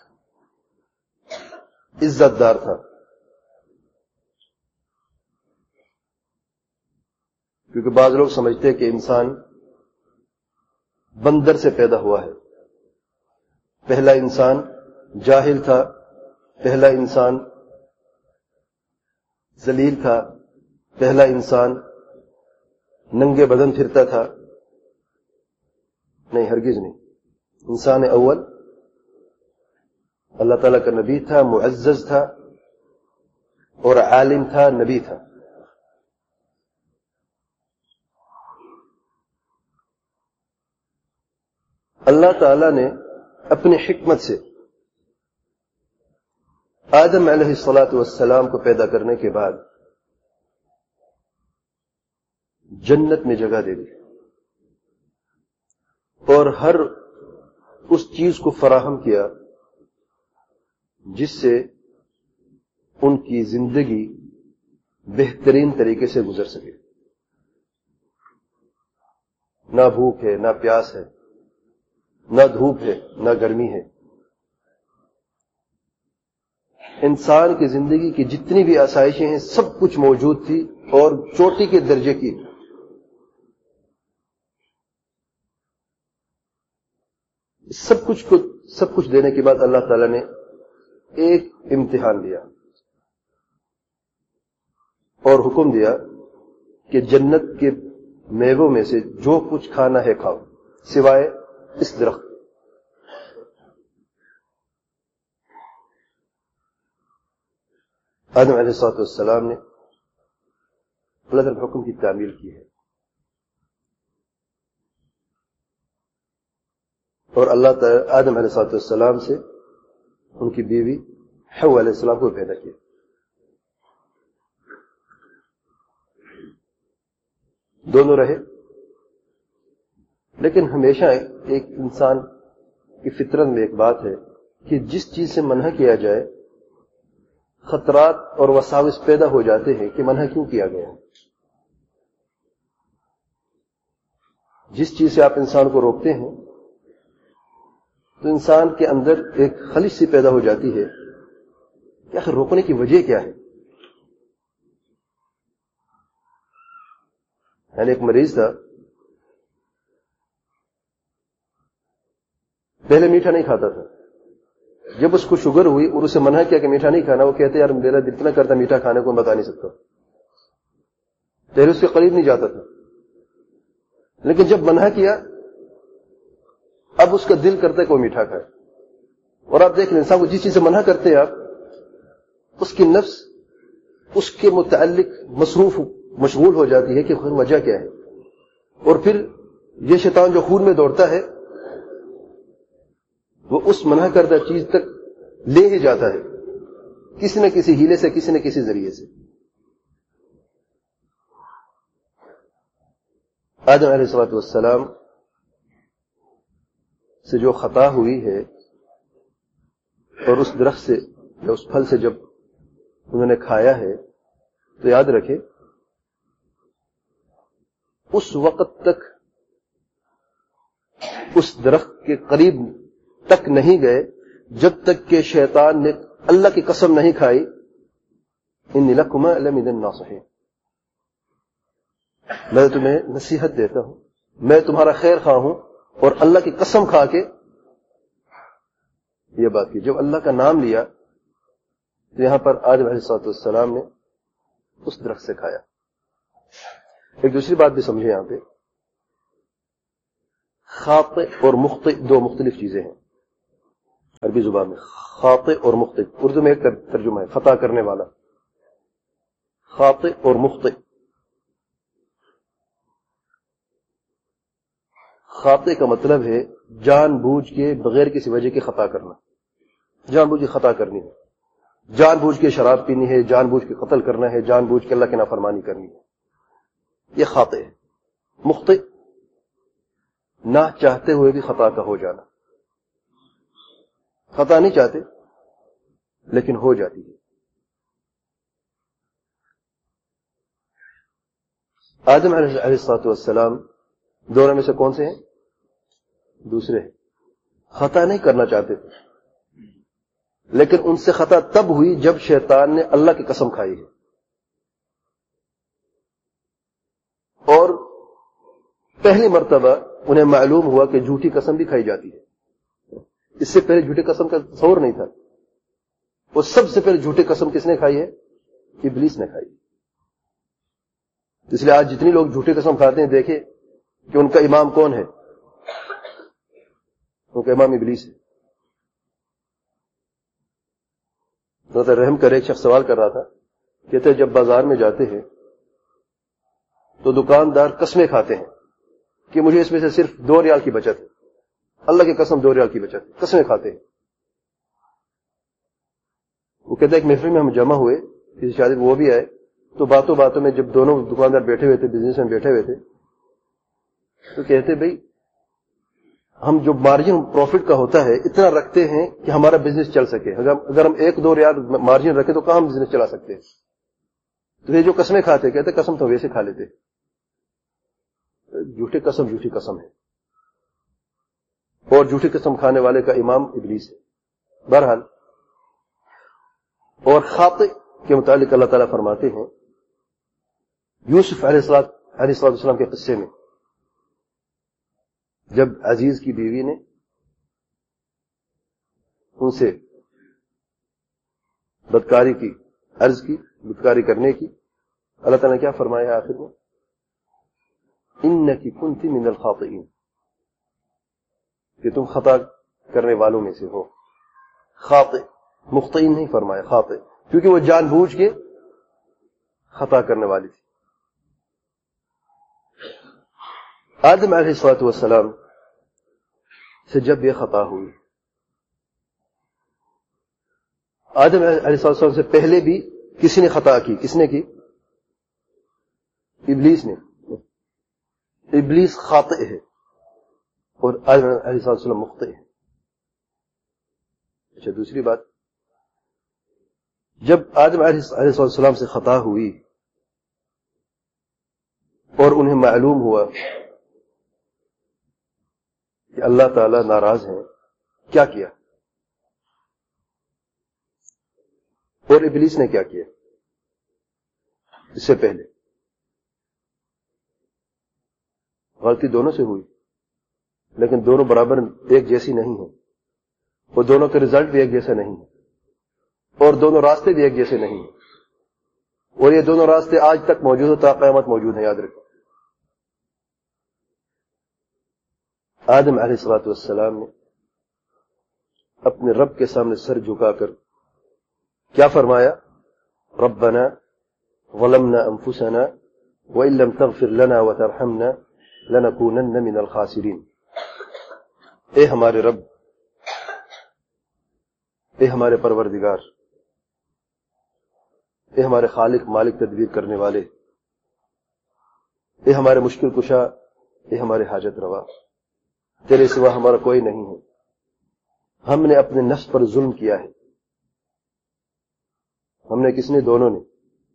عزت دار تھا، کیونکہ بعض لوگ سمجھتے ہیں کہ انسان بندر سے پیدا ہوا ہے۔ پہلا انسان جاہل تھا، پہلا انسان ذلیل تھا، پہلا انسان ننگے بدن پھرتا تھا۔ نہیں، ہرگز نہیں۔ انسان اول اللہ تعالیٰ کا نبی تھا، معزز تھا اور عالم تھا، نبی تھا۔ اللہ تعالیٰ نے اپنی حکمت سے آدم علیہ السلام کو پیدا کرنے کے بعد جنت میں جگہ دے دی، اور ہر اس چیز کو فراہم کیا جس سے ان کی زندگی بہترین طریقے سے گزر سکے۔ نہ بھوک ہے، نہ پیاس ہے، نہ دھوپ ہے، نہ گرمی ہے۔ انسان کی زندگی کی جتنی بھی آسائشیں ہیں سب کچھ موجود تھی، اور چوٹی کے درجے کی۔ سب کچھ دینے کے بعد اللہ تعالیٰ نے ایک امتحان لیا اور حکم دیا کہ جنت کے میووں میں سے جو کچھ کھانا ہے کھاؤ، سوائے اس درخت۔ آدم علیہ السلام نے اللہ تعالیٰ کے حکم کی تعمیل کی ہے، اور اللہ تعالیٰ آدم علیہ السلام سے ان کی بیوی حوا علیہ السلام کو پیدا کیا۔ دونوں رہے، لیکن ہمیشہ ایک انسان کی فطرت میں ایک بات ہے کہ جس چیز سے منع کیا جائے خطرات اور وساوس پیدا ہو جاتے ہیں کہ منع کیوں کیا گیا۔ جس چیز سے آپ انسان کو روکتے ہیں تو انسان کے اندر ایک خلش سی پیدا ہو جاتی ہے کہ آخر روکنے کی وجہ کیا ہے۔ یعنی ایک مریض تھا، پہلے میٹھا نہیں کھاتا تھا، جب اس کو شوگر ہوئی اور اسے منع کیا کہ میٹھا نہیں کھانا، وہ کہتے یار میرا دل اتنا کرتا میٹھا کھانے کو، میں بتا نہیں سکتا۔ پہلے اس کے قریب نہیں جاتا تھا، لیکن جب منع کیا اب اس کا دل کرتا ہے کہ وہ میٹھا کھائے۔ اور آپ دیکھ لیں انسان کو جس چیز سے منع کرتے ہیں آپ، اس کی نفس اس کے متعلق مشغول ہو جاتی ہے کہ وجہ کیا ہے، اور پھر یہ شیطان جو خون میں دوڑتا ہے وہ اس منع کردہ چیز تک لے ہی جاتا ہے، کسی نہ کسی ہیلے سے، کسی نہ کسی ذریعے سے۔ آدم علیہ السلام سے جو خطا ہوئی ہے، اور اس درخت سے یا اس پھل سے جب انہوں نے کھایا ہے، تو یاد رکھے اس وقت تک اس درخت کے قریب تک نہیں گئے جب تک کہ شیطان نے اللہ کی قسم نہیں کھائی، انی لکما لمن الناصحین، میں تمہیں نصیحت دیتا ہوں، میں تمہارا خیر خواہ ہوں، اور اللہ کی قسم کھا کے یہ بات کی۔ جب اللہ کا نام لیا تو یہاں پر آدم علیہ السلام نے اس درخت سے کھایا۔ ایک دوسری بات بھی سمجھے، یہاں پہ خاطئ اور مخطئ دو مختلف چیزیں ہیں۔ عربی زبان میں خاطئ اور مخطئ. اردو میں ایک ترجمہ ہے خطا کرنے والا. خاطئ اور مخطئ. خاطئ کا مطلب ہے جان بوجھ کے بغیر کسی وجہ کے خطا کرنا. جان بوجھ کے خطا کرنی ہے, جان بوجھ کے شراب پینی ہے, جان بوجھ کے قتل کرنا ہے, جان بوجھ کے اللہ کی نافرمانی کرنی ہے, یہ خاطئ ہے. مخطئ نہ چاہتے ہوئے بھی خطا کا ہو جانا. خطا نہیں چاہتے لیکن ہو جاتی ہے. آدم علیہ السلام دونوں میں سے کون سے ہیں؟ دوسرے ہیں. خطا نہیں کرنا چاہتے تھے لیکن ان سے خطا تب ہوئی جب شیطان نے اللہ کی قسم کھائی ہے. اور پہلی مرتبہ انہیں معلوم ہوا کہ جھوٹی قسم بھی کھائی جاتی ہے. اس سے پہلے جھوٹی قسم کا تصور نہیں تھا. وہ سب سے پہلے جھوٹی قسم کس نے کھائی ہے؟ ابلیس نے کھائی. اس لیے آج جتنی لوگ جھوٹی قسم کھاتے ہیں دیکھیں کہ ان کا امام کون ہے؟ ان کا امام ابلیس ہے. رحم کرے ایک شخص سوال کر رہا تھا, کہتے جب بازار میں جاتے ہیں تو دکاندار قسمیں کھاتے ہیں کہ مجھے اس میں سے صرف 2 ریال کی بچت ہے. اللہ کی قسم 2 ریال کی بچت ہے. قسمیں کھاتے ہیں. وہ کہتے ہیں ایک محفل میں ہم جمع ہوئے, کسی شادی وہ بھی آئے, تو باتوں باتوں میں جب دونوں دکاندار بیٹھے ہوئے تھے, بزنس میں بیٹھے ہوئے تھے, تو کہتے بھئی ہم جو مارجن پروفٹ کا ہوتا ہے اتنا رکھتے ہیں کہ ہمارا بزنس چل سکے. اگر ہم 1-2 ریال مارجن رکھیں تو کہاں ہم بزنس چلا سکتے ہیں. تو یہ جو قسمیں کھاتے, کہتے قسم تو ویسے کھا لیتے. جھوٹی قسم ہے, اور جھوٹی قسم کھانے والے کا امام ابلیس ہے. بہرحال, اور خاطئ کے متعلق اللہ تعالیٰ فرماتے ہیں یوسف علیہ السلام کے قصے میں, جب عزیز کی بیوی نے ان سے بدکاری کی عرض کی, بدکاری کرنے کی, اللہ تعالیٰ نے کیا فرمایا آخر میں؟ انکی کنت من الخاطئین, کہ تم خطا کرنے والوں میں سے ہو. خاطئ, مخطئین نہیں فرمایا, خاطئ, کیونکہ وہ جان بوجھ کے خطا کرنے والی تھی. آدم علیہ السلام سے جب یہ خطا ہوئی, آدم علیہ السلام سے پہلے بھی کسی نے خطا کی. کس نے کی؟ ابلیس نے. ابلیس خاطئ ہے اور آدم علیہ السلام مخطئ ہے. اچھا, دوسری بات, جب آدم علیہ السلام سے خطا ہوئی اور انہیں معلوم ہوا کہ اللہ تعالیٰ ناراض ہیں, کیا کیا؟ اور ابلیس نے کیا کیا اس سے پہلے؟ غلطی دونوں سے ہوئی لیکن دونوں برابر ایک جیسی نہیں ہیں, اور دونوں کے رزلٹ بھی ایک جیسا نہیں ہے, اور دونوں راستے بھی ایک جیسے نہیں ہیں, اور یہ دونوں راستے آج تک موجود ہوتا قیامت موجود ہیں. یاد رکھیں, آدم علیہ السلام نے اپنے رب کے سامنے سر جھکا کر کیا فرمایا؟ ربنا ظلمنا انفسنا وان لم تغفر لنا وترحمنا لنکونن من الخاسرین. اے ہمارے رب, اے ہمارے پروردگار, اے ہمارے خالق مالک تدبیر کرنے والے, اے ہمارے مشکل کشا, اے ہمارے حاجت روا, تیرے سوا ہمارا کوئی نہیں ہے. ہم نے اپنے نفس پر ظلم کیا ہے. ہم نے کس نے؟ دونوں نے.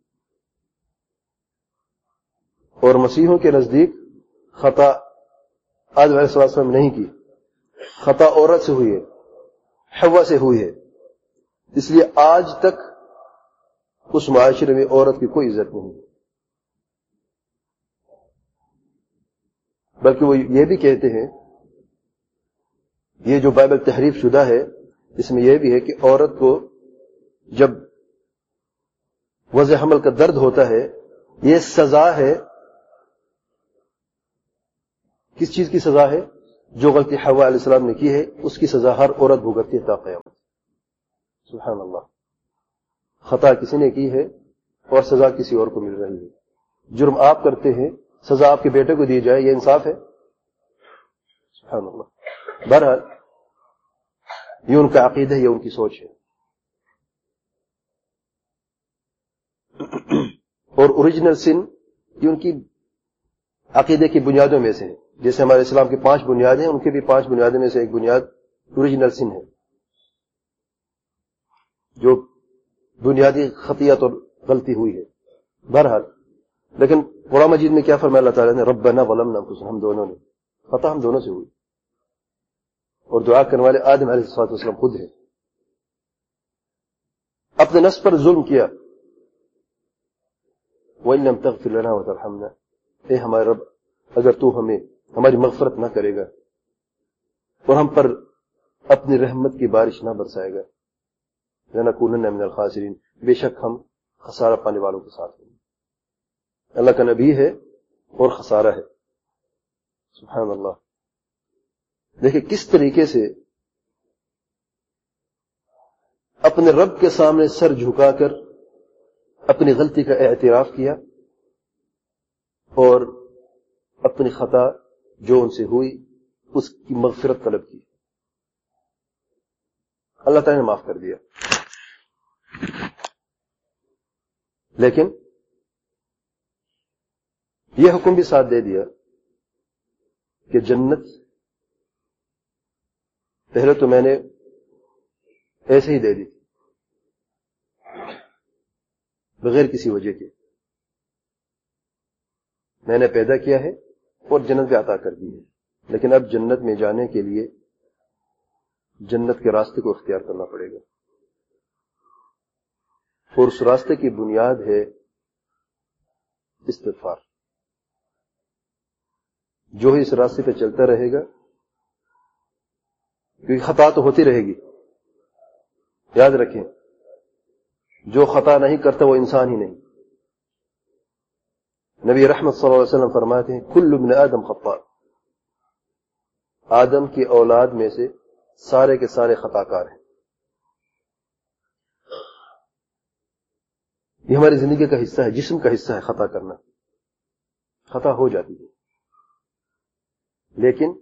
اور مسیحوں کے نزدیک خطا آدم علیہ السلام نہیں کی, خطا عورت سے ہوئی ہے, حوا سے ہوئی ہے. اس لیے آج تک اس معاشرے میں عورت کی کوئی عزت نہیں, بلکہ وہ یہ بھی کہتے ہیں, یہ جو بائبل تحریف شدہ ہے اس میں یہ بھی ہے کہ عورت کو جب وضع حمل کا درد ہوتا ہے یہ سزا ہے. کس چیز کی سزا ہے؟ جو غلطی حوا علیہ السلام نے کی ہے اس کی سزا ہر عورت بھگتتی ہے تا قیامت. سبحان اللہ. خطا کسی نے کی ہے اور سزا کسی اور کو مل رہی ہے. جرم آپ کرتے ہیں, سزا آپ کے بیٹے کو دی جائے, یہ انصاف ہے؟ سبحان اللہ. بہرحال یہ ان کا عقیدہ ہے, یہ ان کی سوچ ہے. اور اوریجنل سن یہ ان کی عقیدے کی بنیادوں میں سے ہے. جیسے ہمارے اسلام کی 5 بنیادیں ہیں, ان کی بھی 5 بنیادوں میں سے ایک بنیاد اوریجنل سن ہے, جو بنیادی خطیت اور غلطی ہوئی ہے. بہرحال لیکن قرآن مجید میں کیا فرمایا اللہ تعالیٰ نے؟ ربنا ظلمنا انفسنا, ہم دونوں نے خطا ہم دونوں سے ہوئی. اور دعا کرنے والے آدم علیہ السلام خود ہے. اپنے نفس پر ظلم کیا. وَإِن لَمْ تَغْفِرْ لَنَا وَتَرْحَمْنَا, اے ہمارے رب اگر تو ہمیں ہماری مغفرت نہ کرے گا اور ہم پر اپنی رحمت کی بارش نہ برسائے گا, لَنَكُونَنَّ مِنَ الْخَاسِرِينَ, بے شک ہم خسارہ پانے والوں کے ساتھ ہیں. اللہ کا نبی ہے اور خسارہ ہے. سبحان اللہ. دیکھیں کس طریقے سے اپنے رب کے سامنے سر جھکا کر اپنی غلطی کا اعتراف کیا اور اپنی خطا جو ان سے ہوئی اس کی مغفرت طلب کی. اللہ تعالیٰ نے معاف کر دیا. لیکن یہ حکم بھی ساتھ دے دیا کہ جنت پہلے تو میں نے ایسے ہی دے دی بغیر کسی وجہ کے, میں نے پیدا کیا ہے اور جنت بھی عطا کر دی ہے. لیکن اب جنت میں جانے کے لیے جنت کے راستے کو اختیار کرنا پڑے گا, اور اس راستے کی بنیاد ہے استغفار. جو ہی اس راستے پہ چلتا رہے گا, کیونکہ خطا تو ہوتی رہے گی, یاد رکھیں جو خطا نہیں کرتا وہ انسان ہی نہیں. نبی رحمت صلی اللہ علیہ وسلم فرماتے ہیں کل ابن آدم خطاء, آدم کی اولاد میں سے سارے کے سارے خطا کار ہیں. یہ ہماری زندگی کا حصہ ہے, جسم کا حصہ ہے خطا کرنا. خطا ہو جاتی ہے, لیکن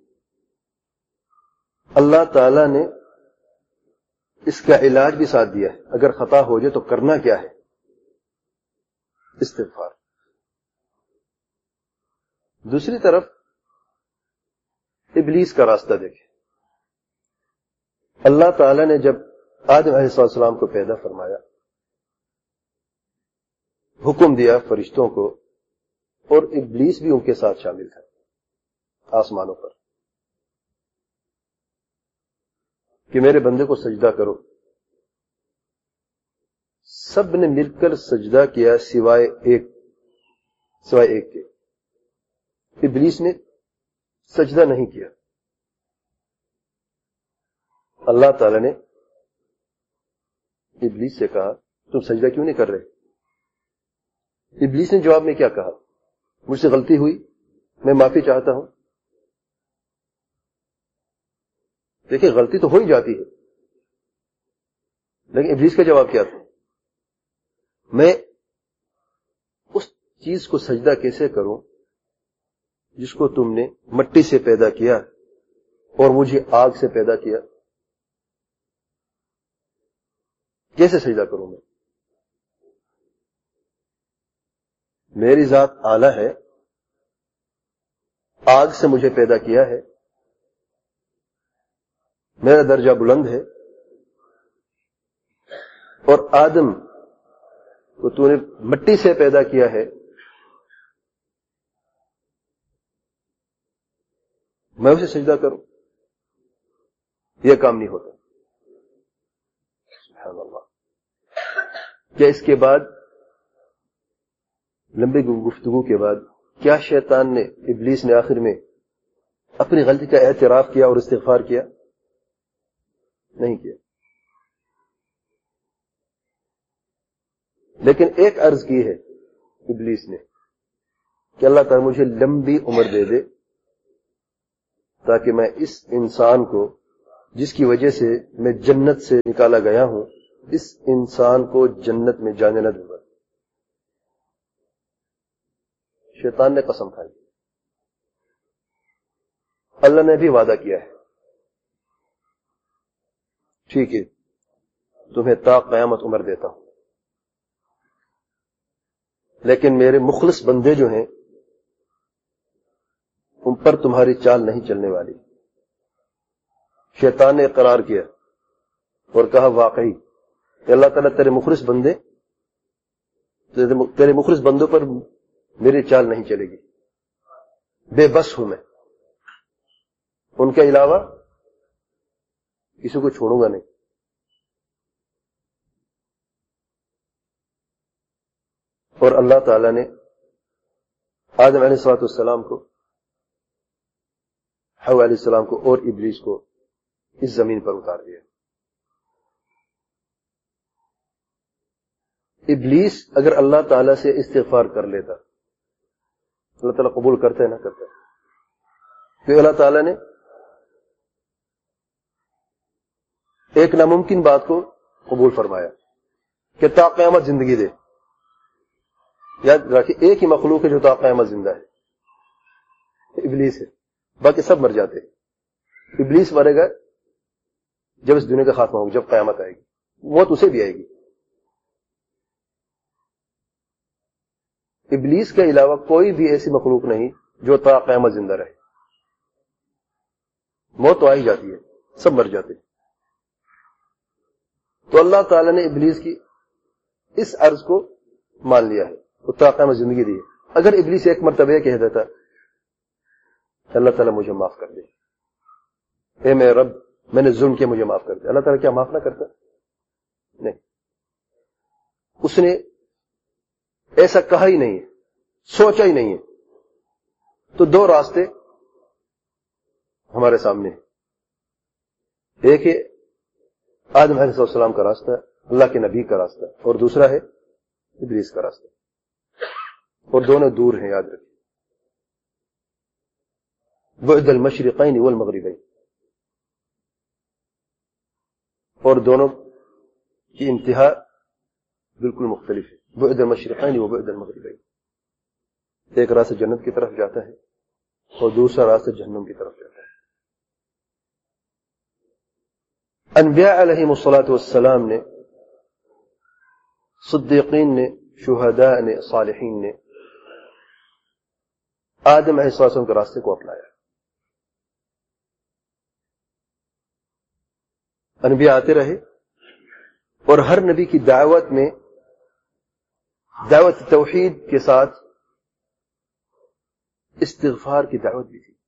اللہ تعالی نے اس کا علاج بھی ساتھ دیا ہے. اگر خطا ہو جائے تو کرنا کیا ہے؟ استغفار. دوسری طرف ابلیس کا راستہ دیکھیں. اللہ تعالی نے جب آدم علیہ السلام کو پیدا فرمایا, حکم دیا فرشتوں کو, اور ابلیس بھی ان کے ساتھ شامل تھا آسمانوں پر, کہ میرے بندے کو سجدہ کرو. سب نے مل کر سجدہ کیا سوائے ایک کے. ابلیس نے سجدہ نہیں کیا. اللہ تعالی نے ابلیس سے کہا تم سجدہ کیوں نہیں کر رہے؟ ابلیس نے جواب میں کیا کہا؟ مجھ سے غلطی ہوئی, میں معافی چاہتا ہوں. دیکھیں غلطی تو ہو ہی جاتی ہے, لیکن ابلیس کا جواب کیا تھا؟ میں اس چیز کو سجدہ کیسے کروں جس کو تم نے مٹی سے پیدا کیا اور مجھے آگ سے پیدا کیا؟ کیسے سجدہ کروں میں؟ میری ذات اعلی ہے, آگ سے مجھے پیدا کیا ہے, میرا درجہ بلند ہے, اور آدم کو تو نے مٹی سے پیدا کیا ہے, میں اسے سجدہ کروں؟ یہ کام نہیں ہوتا. سبحان اللہ. کیا اس کے بعد لمبی گفتگو کے بعد کیا شیطان نے, ابلیس نے آخر میں اپنی غلطی کا اعتراف کیا اور استغفار کیا؟ نہیں کیا. لیکن ایک عرض کی ہے ابلیس نے کہ اللہ تعالی مجھے لمبی عمر دے دے تاکہ میں اس انسان کو جس کی وجہ سے میں جنت سے نکالا گیا ہوں اس انسان کو جنت میں جانے نہ دوں گا. شیطان نے قسم کھائی. اللہ نے بھی وعدہ کیا ہے ٹھیک ہے تمہیں تا قیامت عمر دیتا ہوں لیکن میرے مخلص بندے جو ہیں ان پر تمہاری چال نہیں چلنے والی. شیطان نے اقرار کیا اور کہا واقعی کہ اللہ تعالیٰ تیرے مخلص بندوں پر میری چال نہیں چلے گی. بے بس ہوں میں ان کے علاوہ کسی کو چھوڑوں گا نہیں. اور اللہ تعالیٰ نے آدم علیہ السلام کو حوا علیہ السلام کو اور ابلیس کو اس زمین پر اتار دیا. ابلیس اگر اللہ تعالیٰ سے استغفار کر لیتا اللہ تعالیٰ قبول کرتا ہے نہ کرتا کہ اللہ تعالیٰ نے ایک ناممکن بات کو قبول فرمایا کہ تا قیامت زندگی دے. یاد رکھیے ایک ہی مخلوق ہے جو تا قیامت زندہ ہے ابلیس ہے باقی سب مر جاتے ہیں. ابلیس مرے گا جب اس دنیا کا خاتمہ ہوگا جب قیامت آئے گی موت اسے بھی آئے گی. ابلیس کے علاوہ کوئی بھی ایسی مخلوق نہیں جو تا قیامت زندہ رہے. موت تو آ ہی جاتی ہے سب مر جاتے ہیں. تو اللہ تعالیٰ نے ابلیس کی اس عرض کو مان لیا ہے وہ تا قیامت زندگی دی ہے. اگر ابلیس ایک مرتبہ کہہ دیتا اللہ تعالیٰ مجھے معاف کر دے اے میرے رب میں نے ظلم کیا مجھے معاف کر دے اللہ تعالیٰ کیا معاف نہ کرتا؟ نہیں اس نے ایسا کہا ہی نہیں ہے سوچا ہی نہیں ہے. تو دو راستے ہمارے سامنے ہیں. ایک ہے آدم علیہ السلام کا راستہ اللہ کے نبی کا راستہ اور دوسرا ہے ابلیس کا راستہ اور دونوں دور ہیں. یاد رکھیں بعد المشرقین والمغربین اور دونوں کی انتہا بالکل مختلف ہے. بعد المشرقین و بعد المغربین ایک راستہ جنت کی طرف جاتا ہے اور دوسرا راستہ جہنم کی طرف جاتا ہے. انبیاء علیہم الصلاۃ والسلام نے صدیقین نے شہداء نے صالحین نے آدم علیہ السلام کے راستے کو اپنایا. انبیاء آتے رہے اور ہر نبی کی دعوت میں دعوت توحید کے ساتھ استغفار کی دعوت بھی تھی.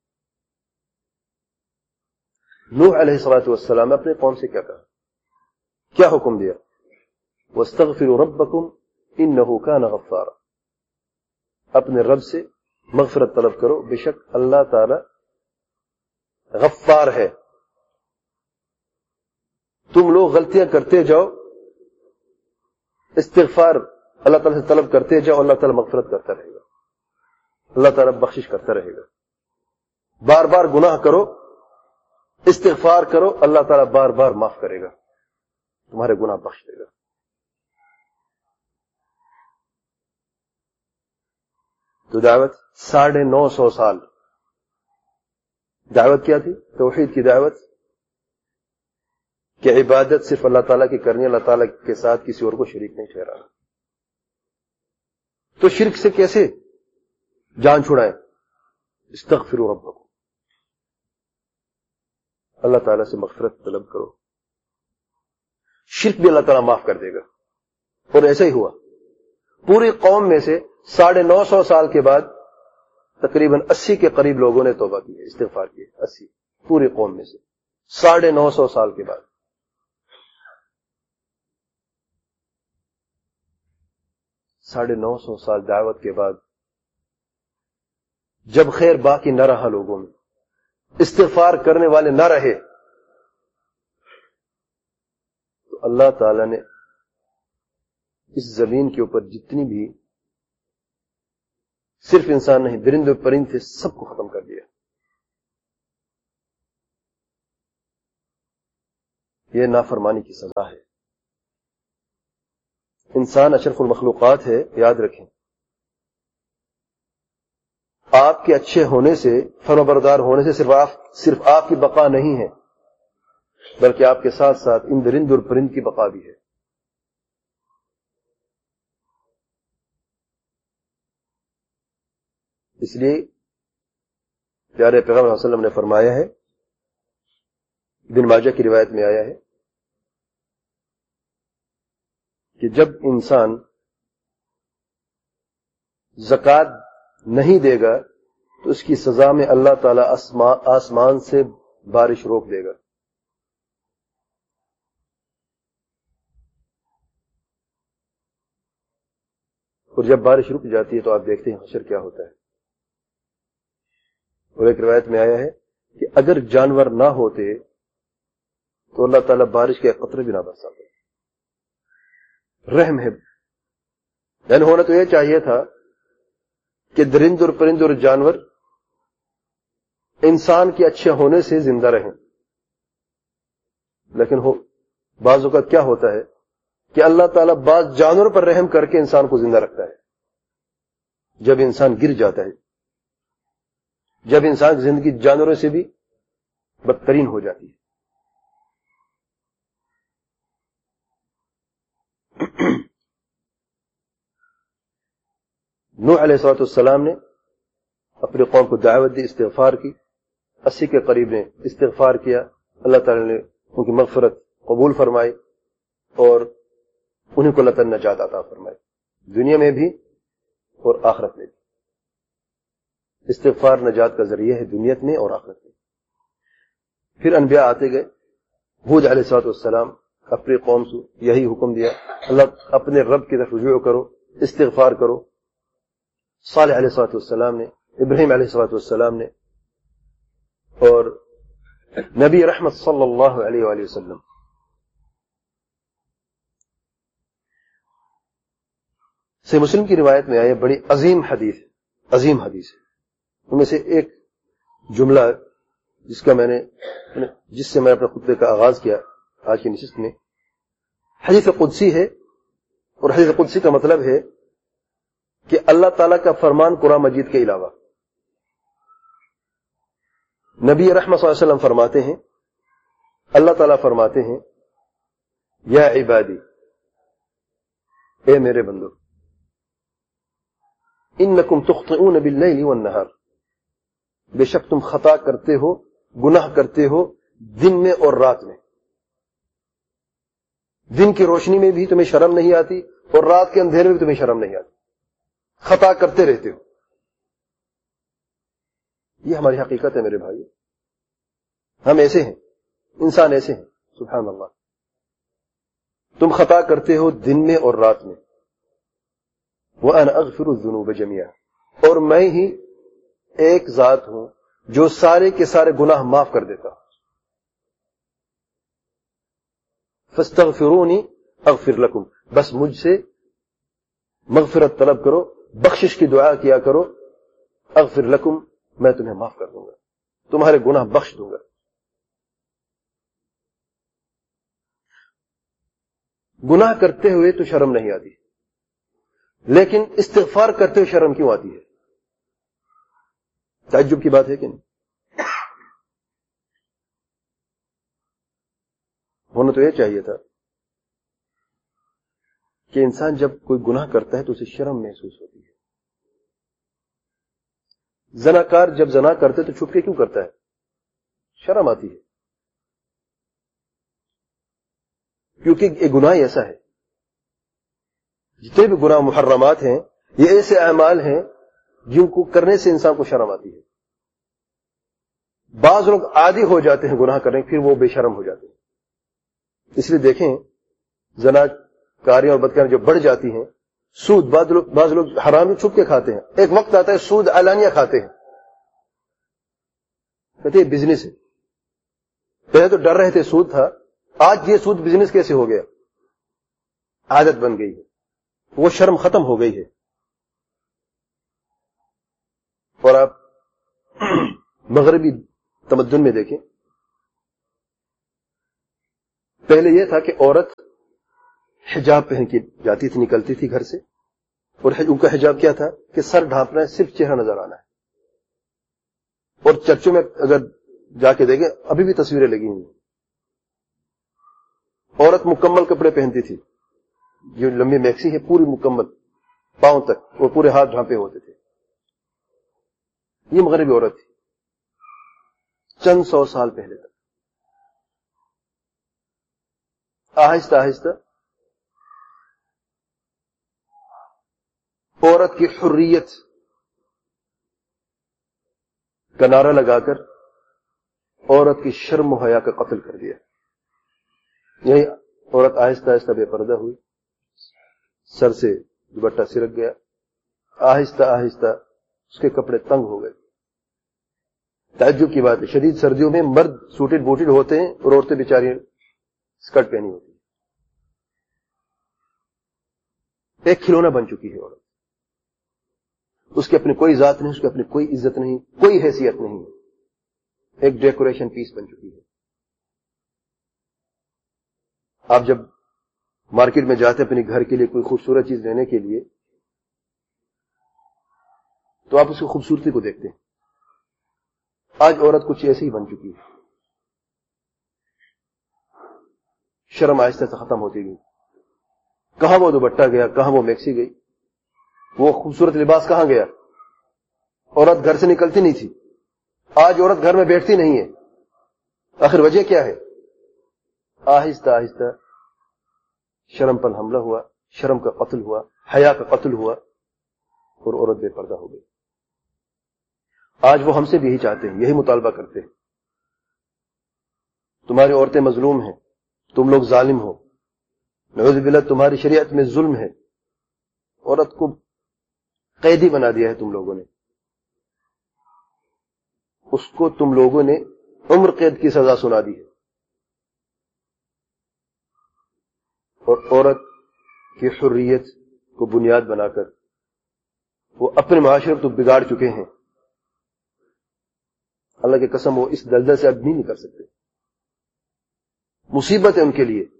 نوح علیہ الصلوۃ والسلام نے اپنے قوم سے کیا کہا کیا حکم دیا واستغفروا ربکم انہ کان غفارا اپنے رب سے مغفرت طلب کرو بے شک اللہ تعالی غفار ہے. تم لوگ غلطیاں کرتے جاؤ استغفار اللہ تعالیٰ سے طلب کرتے جاؤ اللہ تعالیٰ مغفرت کرتا رہے گا اللہ تعالیٰ بخشش کرتا رہے گا. بار بار گناہ کرو استغفار کرو اللہ تعالیٰ بار بار معاف کرے گا تمہارے گناہ بخش دے گا. تو دعوت 950 سال دعوت کیا تھی توحید کی دعوت کہ عبادت صرف اللہ تعالیٰ کی کرنی اللہ تعالیٰ کے ساتھ کسی اور کو شریک نہیں ٹھہرانا. تو شرک سے کیسے جان چھڑائیں استغفروا ربکم اللہ تعالیٰ سے مغفرت طلب کرو شرک بھی اللہ تعالیٰ معاف کر دے گا. اور ایسا ہی ہوا پوری قوم میں سے 950 سال کے بعد تقریباً 80 کے قریب لوگوں نے توبہ کی استغفار کی 80 پوری قوم میں سے 950 سال کے بعد. ساڑھے 900 سال دعوت کے بعد جب خیر باقی نہ رہا لوگوں میں استغفار کرنے والے نہ رہے تو اللہ تعالی نے اس زمین کے اوپر جتنی بھی صرف انسان نہیں درند و پرند تھے سب کو ختم کر دیا. یہ نافرمانی کی سزا ہے. انسان اشرف المخلوقات ہے، یاد رکھیں. آپ کے اچھے ہونے سے، فرمانبردار ہونے سے صرف آپ کی بقا نہیں ہے، بلکہ آپ کے ساتھ ساتھ ان درند اور پرند کی بقا بھی ہے. اس لیے پیارے پیغمبر صلی اللہ علیہ وسلم نے فرمایا ہے، ابن ماجہ کی روایت میں آیا ہے کہ جب انسان زکوٰۃ نہیں دے گا تو اس کی سزا میں اللہ تعالی آسمان سے بارش روک دے گا. اور جب بارش رک جاتی ہے تو آپ دیکھتے ہیں حشر کیا ہوتا ہے. اور ایک روایت میں آیا ہے کہ اگر جانور نہ ہوتے تو اللہ تعالیٰ بارش کے قطرے بھی نہ برساتے. رحم ہے. یعنی ہونا تو یہ چاہیے تھا کہ درند اور پرند اور جانور انسان کے اچھے ہونے سے زندہ رہیں، لیکن بعض اوقات کیا ہوتا ہے کہ اللہ تعالیٰ بعض جانوروں پر رحم کر کے انسان کو زندہ رکھتا ہے. جب انسان گر جاتا ہے، جب انسان کی زندگی جانوروں سے بھی بدترین ہو جاتی ہے. نوح علیہ السلام نے اپنی قوم کو دعوت دی، استغفار کی. 80 کے قریب نے استغفار کیا، اللہ تعالی نے ان کی مغفرت قبول فرمائی اور انہیں کو اللہ تعالی نجات عطا فرمائی، دنیا میں بھی اور آخرت میں بھی. استغفار نجات کا ذریعہ ہے دنیا میں اور آخرت میں. پھر انبیاء آتے گئے. ہود علیہ السلام اپنی قوم سے یہی حکم دیا، اللہ اپنے رب کی طرف رجوع کرو، استغفار کرو. صالح علیہ السلام نے، ابراہیم علیہ السلام نے، اور نبی رحمت صلی اللہ علیہ وآلہ وسلم. صحیح مسلم کی روایت میں آئے بڑی عظیم حدیث ہے. ان میں سے ایک جملہ جس سے میں اپنے خطبے کا آغاز کیا آج کی نشست میں، حدیث قدسی ہے. اور حدیث قدسی کا مطلب ہے کہ اللہ تعالیٰ کا فرمان قرآن مجید کے علاوہ. نبی رحمت صلی اللہ علیہ وسلم فرماتے ہیں، اللہ تعالیٰ فرماتے ہیں، یا عبادی، اے میرے بندو، انکم تخطئون باللیل والنہار، بے شک تم خطا کرتے ہو، گناہ کرتے ہو دن میں اور رات میں. دن کی روشنی میں بھی تمہیں شرم نہیں آتی اور رات کے اندھیرے میں بھی تمہیں شرم نہیں آتی، خطا کرتے رہتے ہو. یہ ہماری حقیقت ہے میرے بھائی. ہم ایسے ہیں، انسان ایسے ہیں، سبحان اللہ. تم خطا کرتے ہو دن میں اور رات میں. وَأَنَا أَغْفِرُ الذُّنُوبَ جَمِيعًا، اور میں ہی ایک ذات ہوں جو سارے کے سارے گناہ معاف کر دیتا ہوں. فَاسْتَغْفِرُونِي أَغْفِرْ لَكُمْ، بس مجھ سے مغفرت طلب کرو، بخشش کی دعا کیا کرو. اغفر لکم، میں تمہیں معاف کر دوں گا، تمہارے گناہ بخش دوں گا. گناہ کرتے ہوئے تو شرم نہیں آتی، لیکن استغفار کرتے ہوئے شرم کیوں آتی ہے؟ تعجب کی بات ہے کہ نہیں؟ ہونا تو یہ چاہیے تھا کہ انسان جب کوئی گناہ کرتا ہے تو اسے شرم محسوس ہوتی ہے. زناکار جب زنا کرتے تو چھپ کے کیوں کرتا ہے؟ شرم آتی ہے. کیونکہ یہ گناہ ایسا ہے، جتنے بھی گناہ محرمات ہیں یہ ایسے اعمال ہیں جن کو کرنے سے انسان کو شرم آتی ہے. بعض لوگ عادی ہو جاتے ہیں گناہ کرنے، پھر وہ بے شرم ہو جاتے ہیں. اس لیے دیکھیں، زنا کاریاں اور بدکاریاں جو بڑھ جاتی ہیں، سود، بعض لوگ حرام چھپ کے کھاتے ہیں. ایک وقت آتا ہے سود علانیہ کھاتے ہیں، کہتے ہیں بزنس ہے. پہلے تو ڈر رہے تھے سود تھا، آج یہ سود بزنس کیسے ہو گیا؟ عادت بن گئی ہے، وہ شرم ختم ہو گئی ہے. اور آپ مغربی تمدن میں دیکھیں، پہلے یہ تھا کہ عورت حجاب پہن کے جاتی تھی، نکلتی تھی گھر سے، اور ان کا حجاب کیا تھا کہ سر ڈھانپنا ہے، صرف چہرہ نظر آنا ہے. اور چرچوں میں اگر جا کے دیکھیں ابھی بھی تصویریں لگی ہوئی ہیں. عورت مکمل کپڑے پہنتی تھی، جو لمبی میکسی ہے پوری مکمل پاؤں تک، اور پورے ہاتھ ڈھانپے ہوتے تھے. یہ مغربی عورت تھی چند 100 سال پہلے تک. آہستہ آہستہ عورت کی حریت کا نعرہ لگا کر عورت کی شرم و حیا کا قتل کر دیا. یہی عورت آہستہ آہستہ بے پردہ ہوئی، سر سے دوپٹہ سرک گیا، آہستہ آہستہ اس کے کپڑے تنگ ہو گئے. تعجب کی بات ہے، شدید سردیوں میں مرد سوٹڈ بوٹڈ ہوتے ہیں اور عورتیں بیچاری اسکرٹ پہنی ہوتی ہیں. ایک کھلونا بن چکی ہے عورت. اس کی اپنی کوئی ذات نہیں، اس کی اپنی کوئی عزت نہیں، کوئی حیثیت نہیں. ایک ڈیکوریشن پیس بن چکی ہے. آپ جب مارکیٹ میں جاتے ہیں اپنے گھر کے لیے کوئی خوبصورت چیز لینے کے لیے، تو آپ اس کی خوبصورتی کو دیکھتے ہیں. آج عورت کچھ ایسی ہی بن چکی ہے. شرم آہستہ سے ختم ہوتی گئی. کہاں وہ دوپٹہ گیا، کہاں وہ میکسی گئی، وہ خوبصورت لباس کہاں گیا. عورت گھر سے نکلتی نہیں تھی، آج عورت گھر میں بیٹھتی نہیں ہے. آخر وجہ کیا ہے؟ آہستہ آہستہ شرم پر حملہ ہوا، شرم کا قتل ہوا، حیا کا قتل ہوا، اور عورت بے پردہ ہو گئی. آج وہ ہم سے بھی یہی چاہتے ہیں، یہی مطالبہ کرتے ہیں. تمہاری عورتیں مظلوم ہیں، تم لوگ ظالم ہو، نعوذ باللہ تمہاری شریعت میں ظلم ہے. عورت کو قیدی بنا دیا ہے تم لوگوں نے، اس کو تم لوگوں نے عمر قید کی سزا سنا دی ہے. اور عورت کی حریت کو بنیاد بنا کر وہ اپنے معاشرے کو بگاڑ چکے ہیں. اللہ کی قسم وہ اس دلدل سے اب نہیں نکل سکتے. مصیبت ہے ان کے لیے.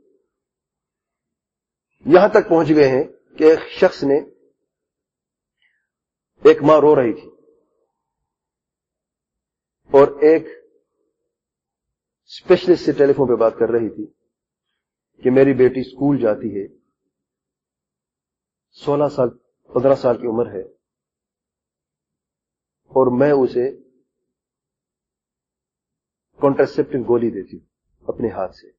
یہاں تک پہنچ گئے ہیں کہ ایک شخص نے، ایک ماں رو رہی تھی اور ایک اسپیشلسٹ سے ٹیلی فون پہ بات کر رہی تھی کہ میری بیٹی اسکول جاتی ہے، 16 سال 15 سال کی عمر ہے، اور میں اسے کانٹرسیپٹو گولی دیتی ہوں اپنے ہاتھ سے.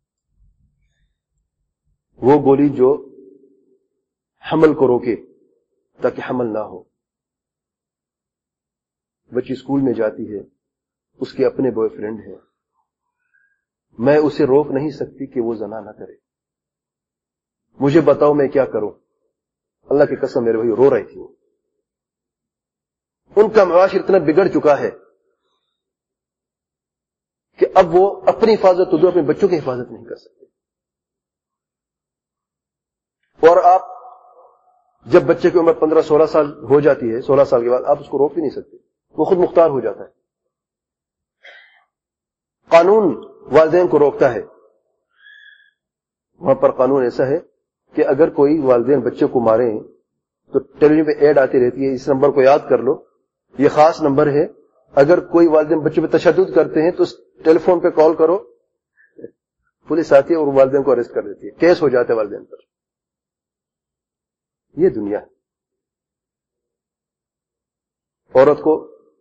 وہ گولی جو حمل کو روکے تاکہ حمل نہ ہو. بچی اسکول میں جاتی ہے، اس کے اپنے بوائے فرینڈ ہے، میں اسے روک نہیں سکتی کہ وہ زنا نہ کرے. مجھے بتاؤ میں کیا کروں. اللہ کی قسم میرے بھائی رو رہی تھی. ان کا معاشر اتنا بگڑ چکا ہے کہ اب وہ اپنی حفاظت تو دو، اپنے بچوں کی حفاظت نہیں کر سکتے. اور آپ جب بچے کی عمر 15-16 سال ہو جاتی ہے، 16 سال کے بعد آپ اس کو روک بھی نہیں سکتے، وہ خود مختار ہو جاتا ہے. قانون والدین کو روکتا ہے. وہاں پر قانون ایسا ہے کہ اگر کوئی والدین بچے کو ماریں تو ٹیلی ویژن پہ ایڈ آتی رہتی ہے، اس نمبر کو یاد کر لو، یہ خاص نمبر ہے. اگر کوئی والدین بچوں پہ تشدد کرتے ہیں تو ٹیلی فون پہ کال کرو، پولیس آتی ہے اور والدین کو اریسٹ کر دیتی ہے، کیس ہو جاتا ہے والدین پر. یہ دنیا ہے. عورت کو،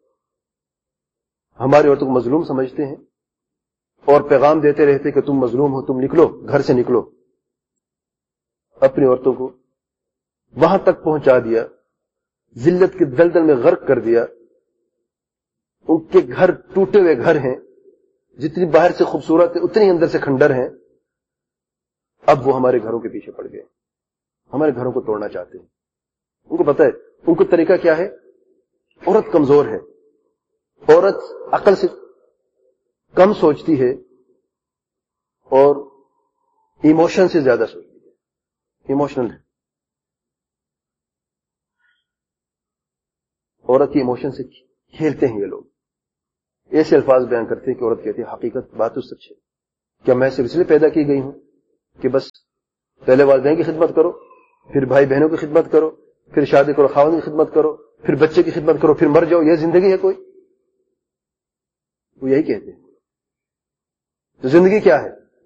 ہماری عورتوں کو مظلوم سمجھتے ہیں اور پیغام دیتے رہتے کہ تم مظلوم ہو، تم نکلو، گھر سے نکلو. اپنی عورتوں کو وہاں تک پہنچا دیا، ذلت کے دلدل میں غرق کر دیا. ان کے گھر ٹوٹے ہوئے گھر ہیں، جتنی باہر سے خوبصورت ہے اتنی اندر سے کھنڈر ہیں. اب وہ ہمارے گھروں کے پیچھے پڑ گئے، ہمارے گھروں کو توڑنا چاہتے ہیں. ان کو پتہ ہے ان کو طریقہ کیا ہے. عورت کمزور ہے، عورت عقل سے کم سوچتی ہے اور ایموشن سے زیادہ سوچتی ہے، ایموشنل ہے. عورت کی ایموشن سے کھیلتے ہیں یہ لوگ. ایسے الفاظ بیان کرتے ہیں کہ عورت کہتی ہے حقیقت بات تو سچ ہے، کیا میں صرف اس لیے پیدا کی گئی ہوں کہ بس پہلے والدین کی خدمت کرو، پھر بھائی بہنوں کی خدمت کرو، پھر شادی کرو خاوند کی خدمت کرو، پھر بچے کی خدمت کرو، پھر مر جاؤ، یہ زندگی ہے کوئی؟ وہ یہی کہتے ہیں. تو زندگی کیا ہے؟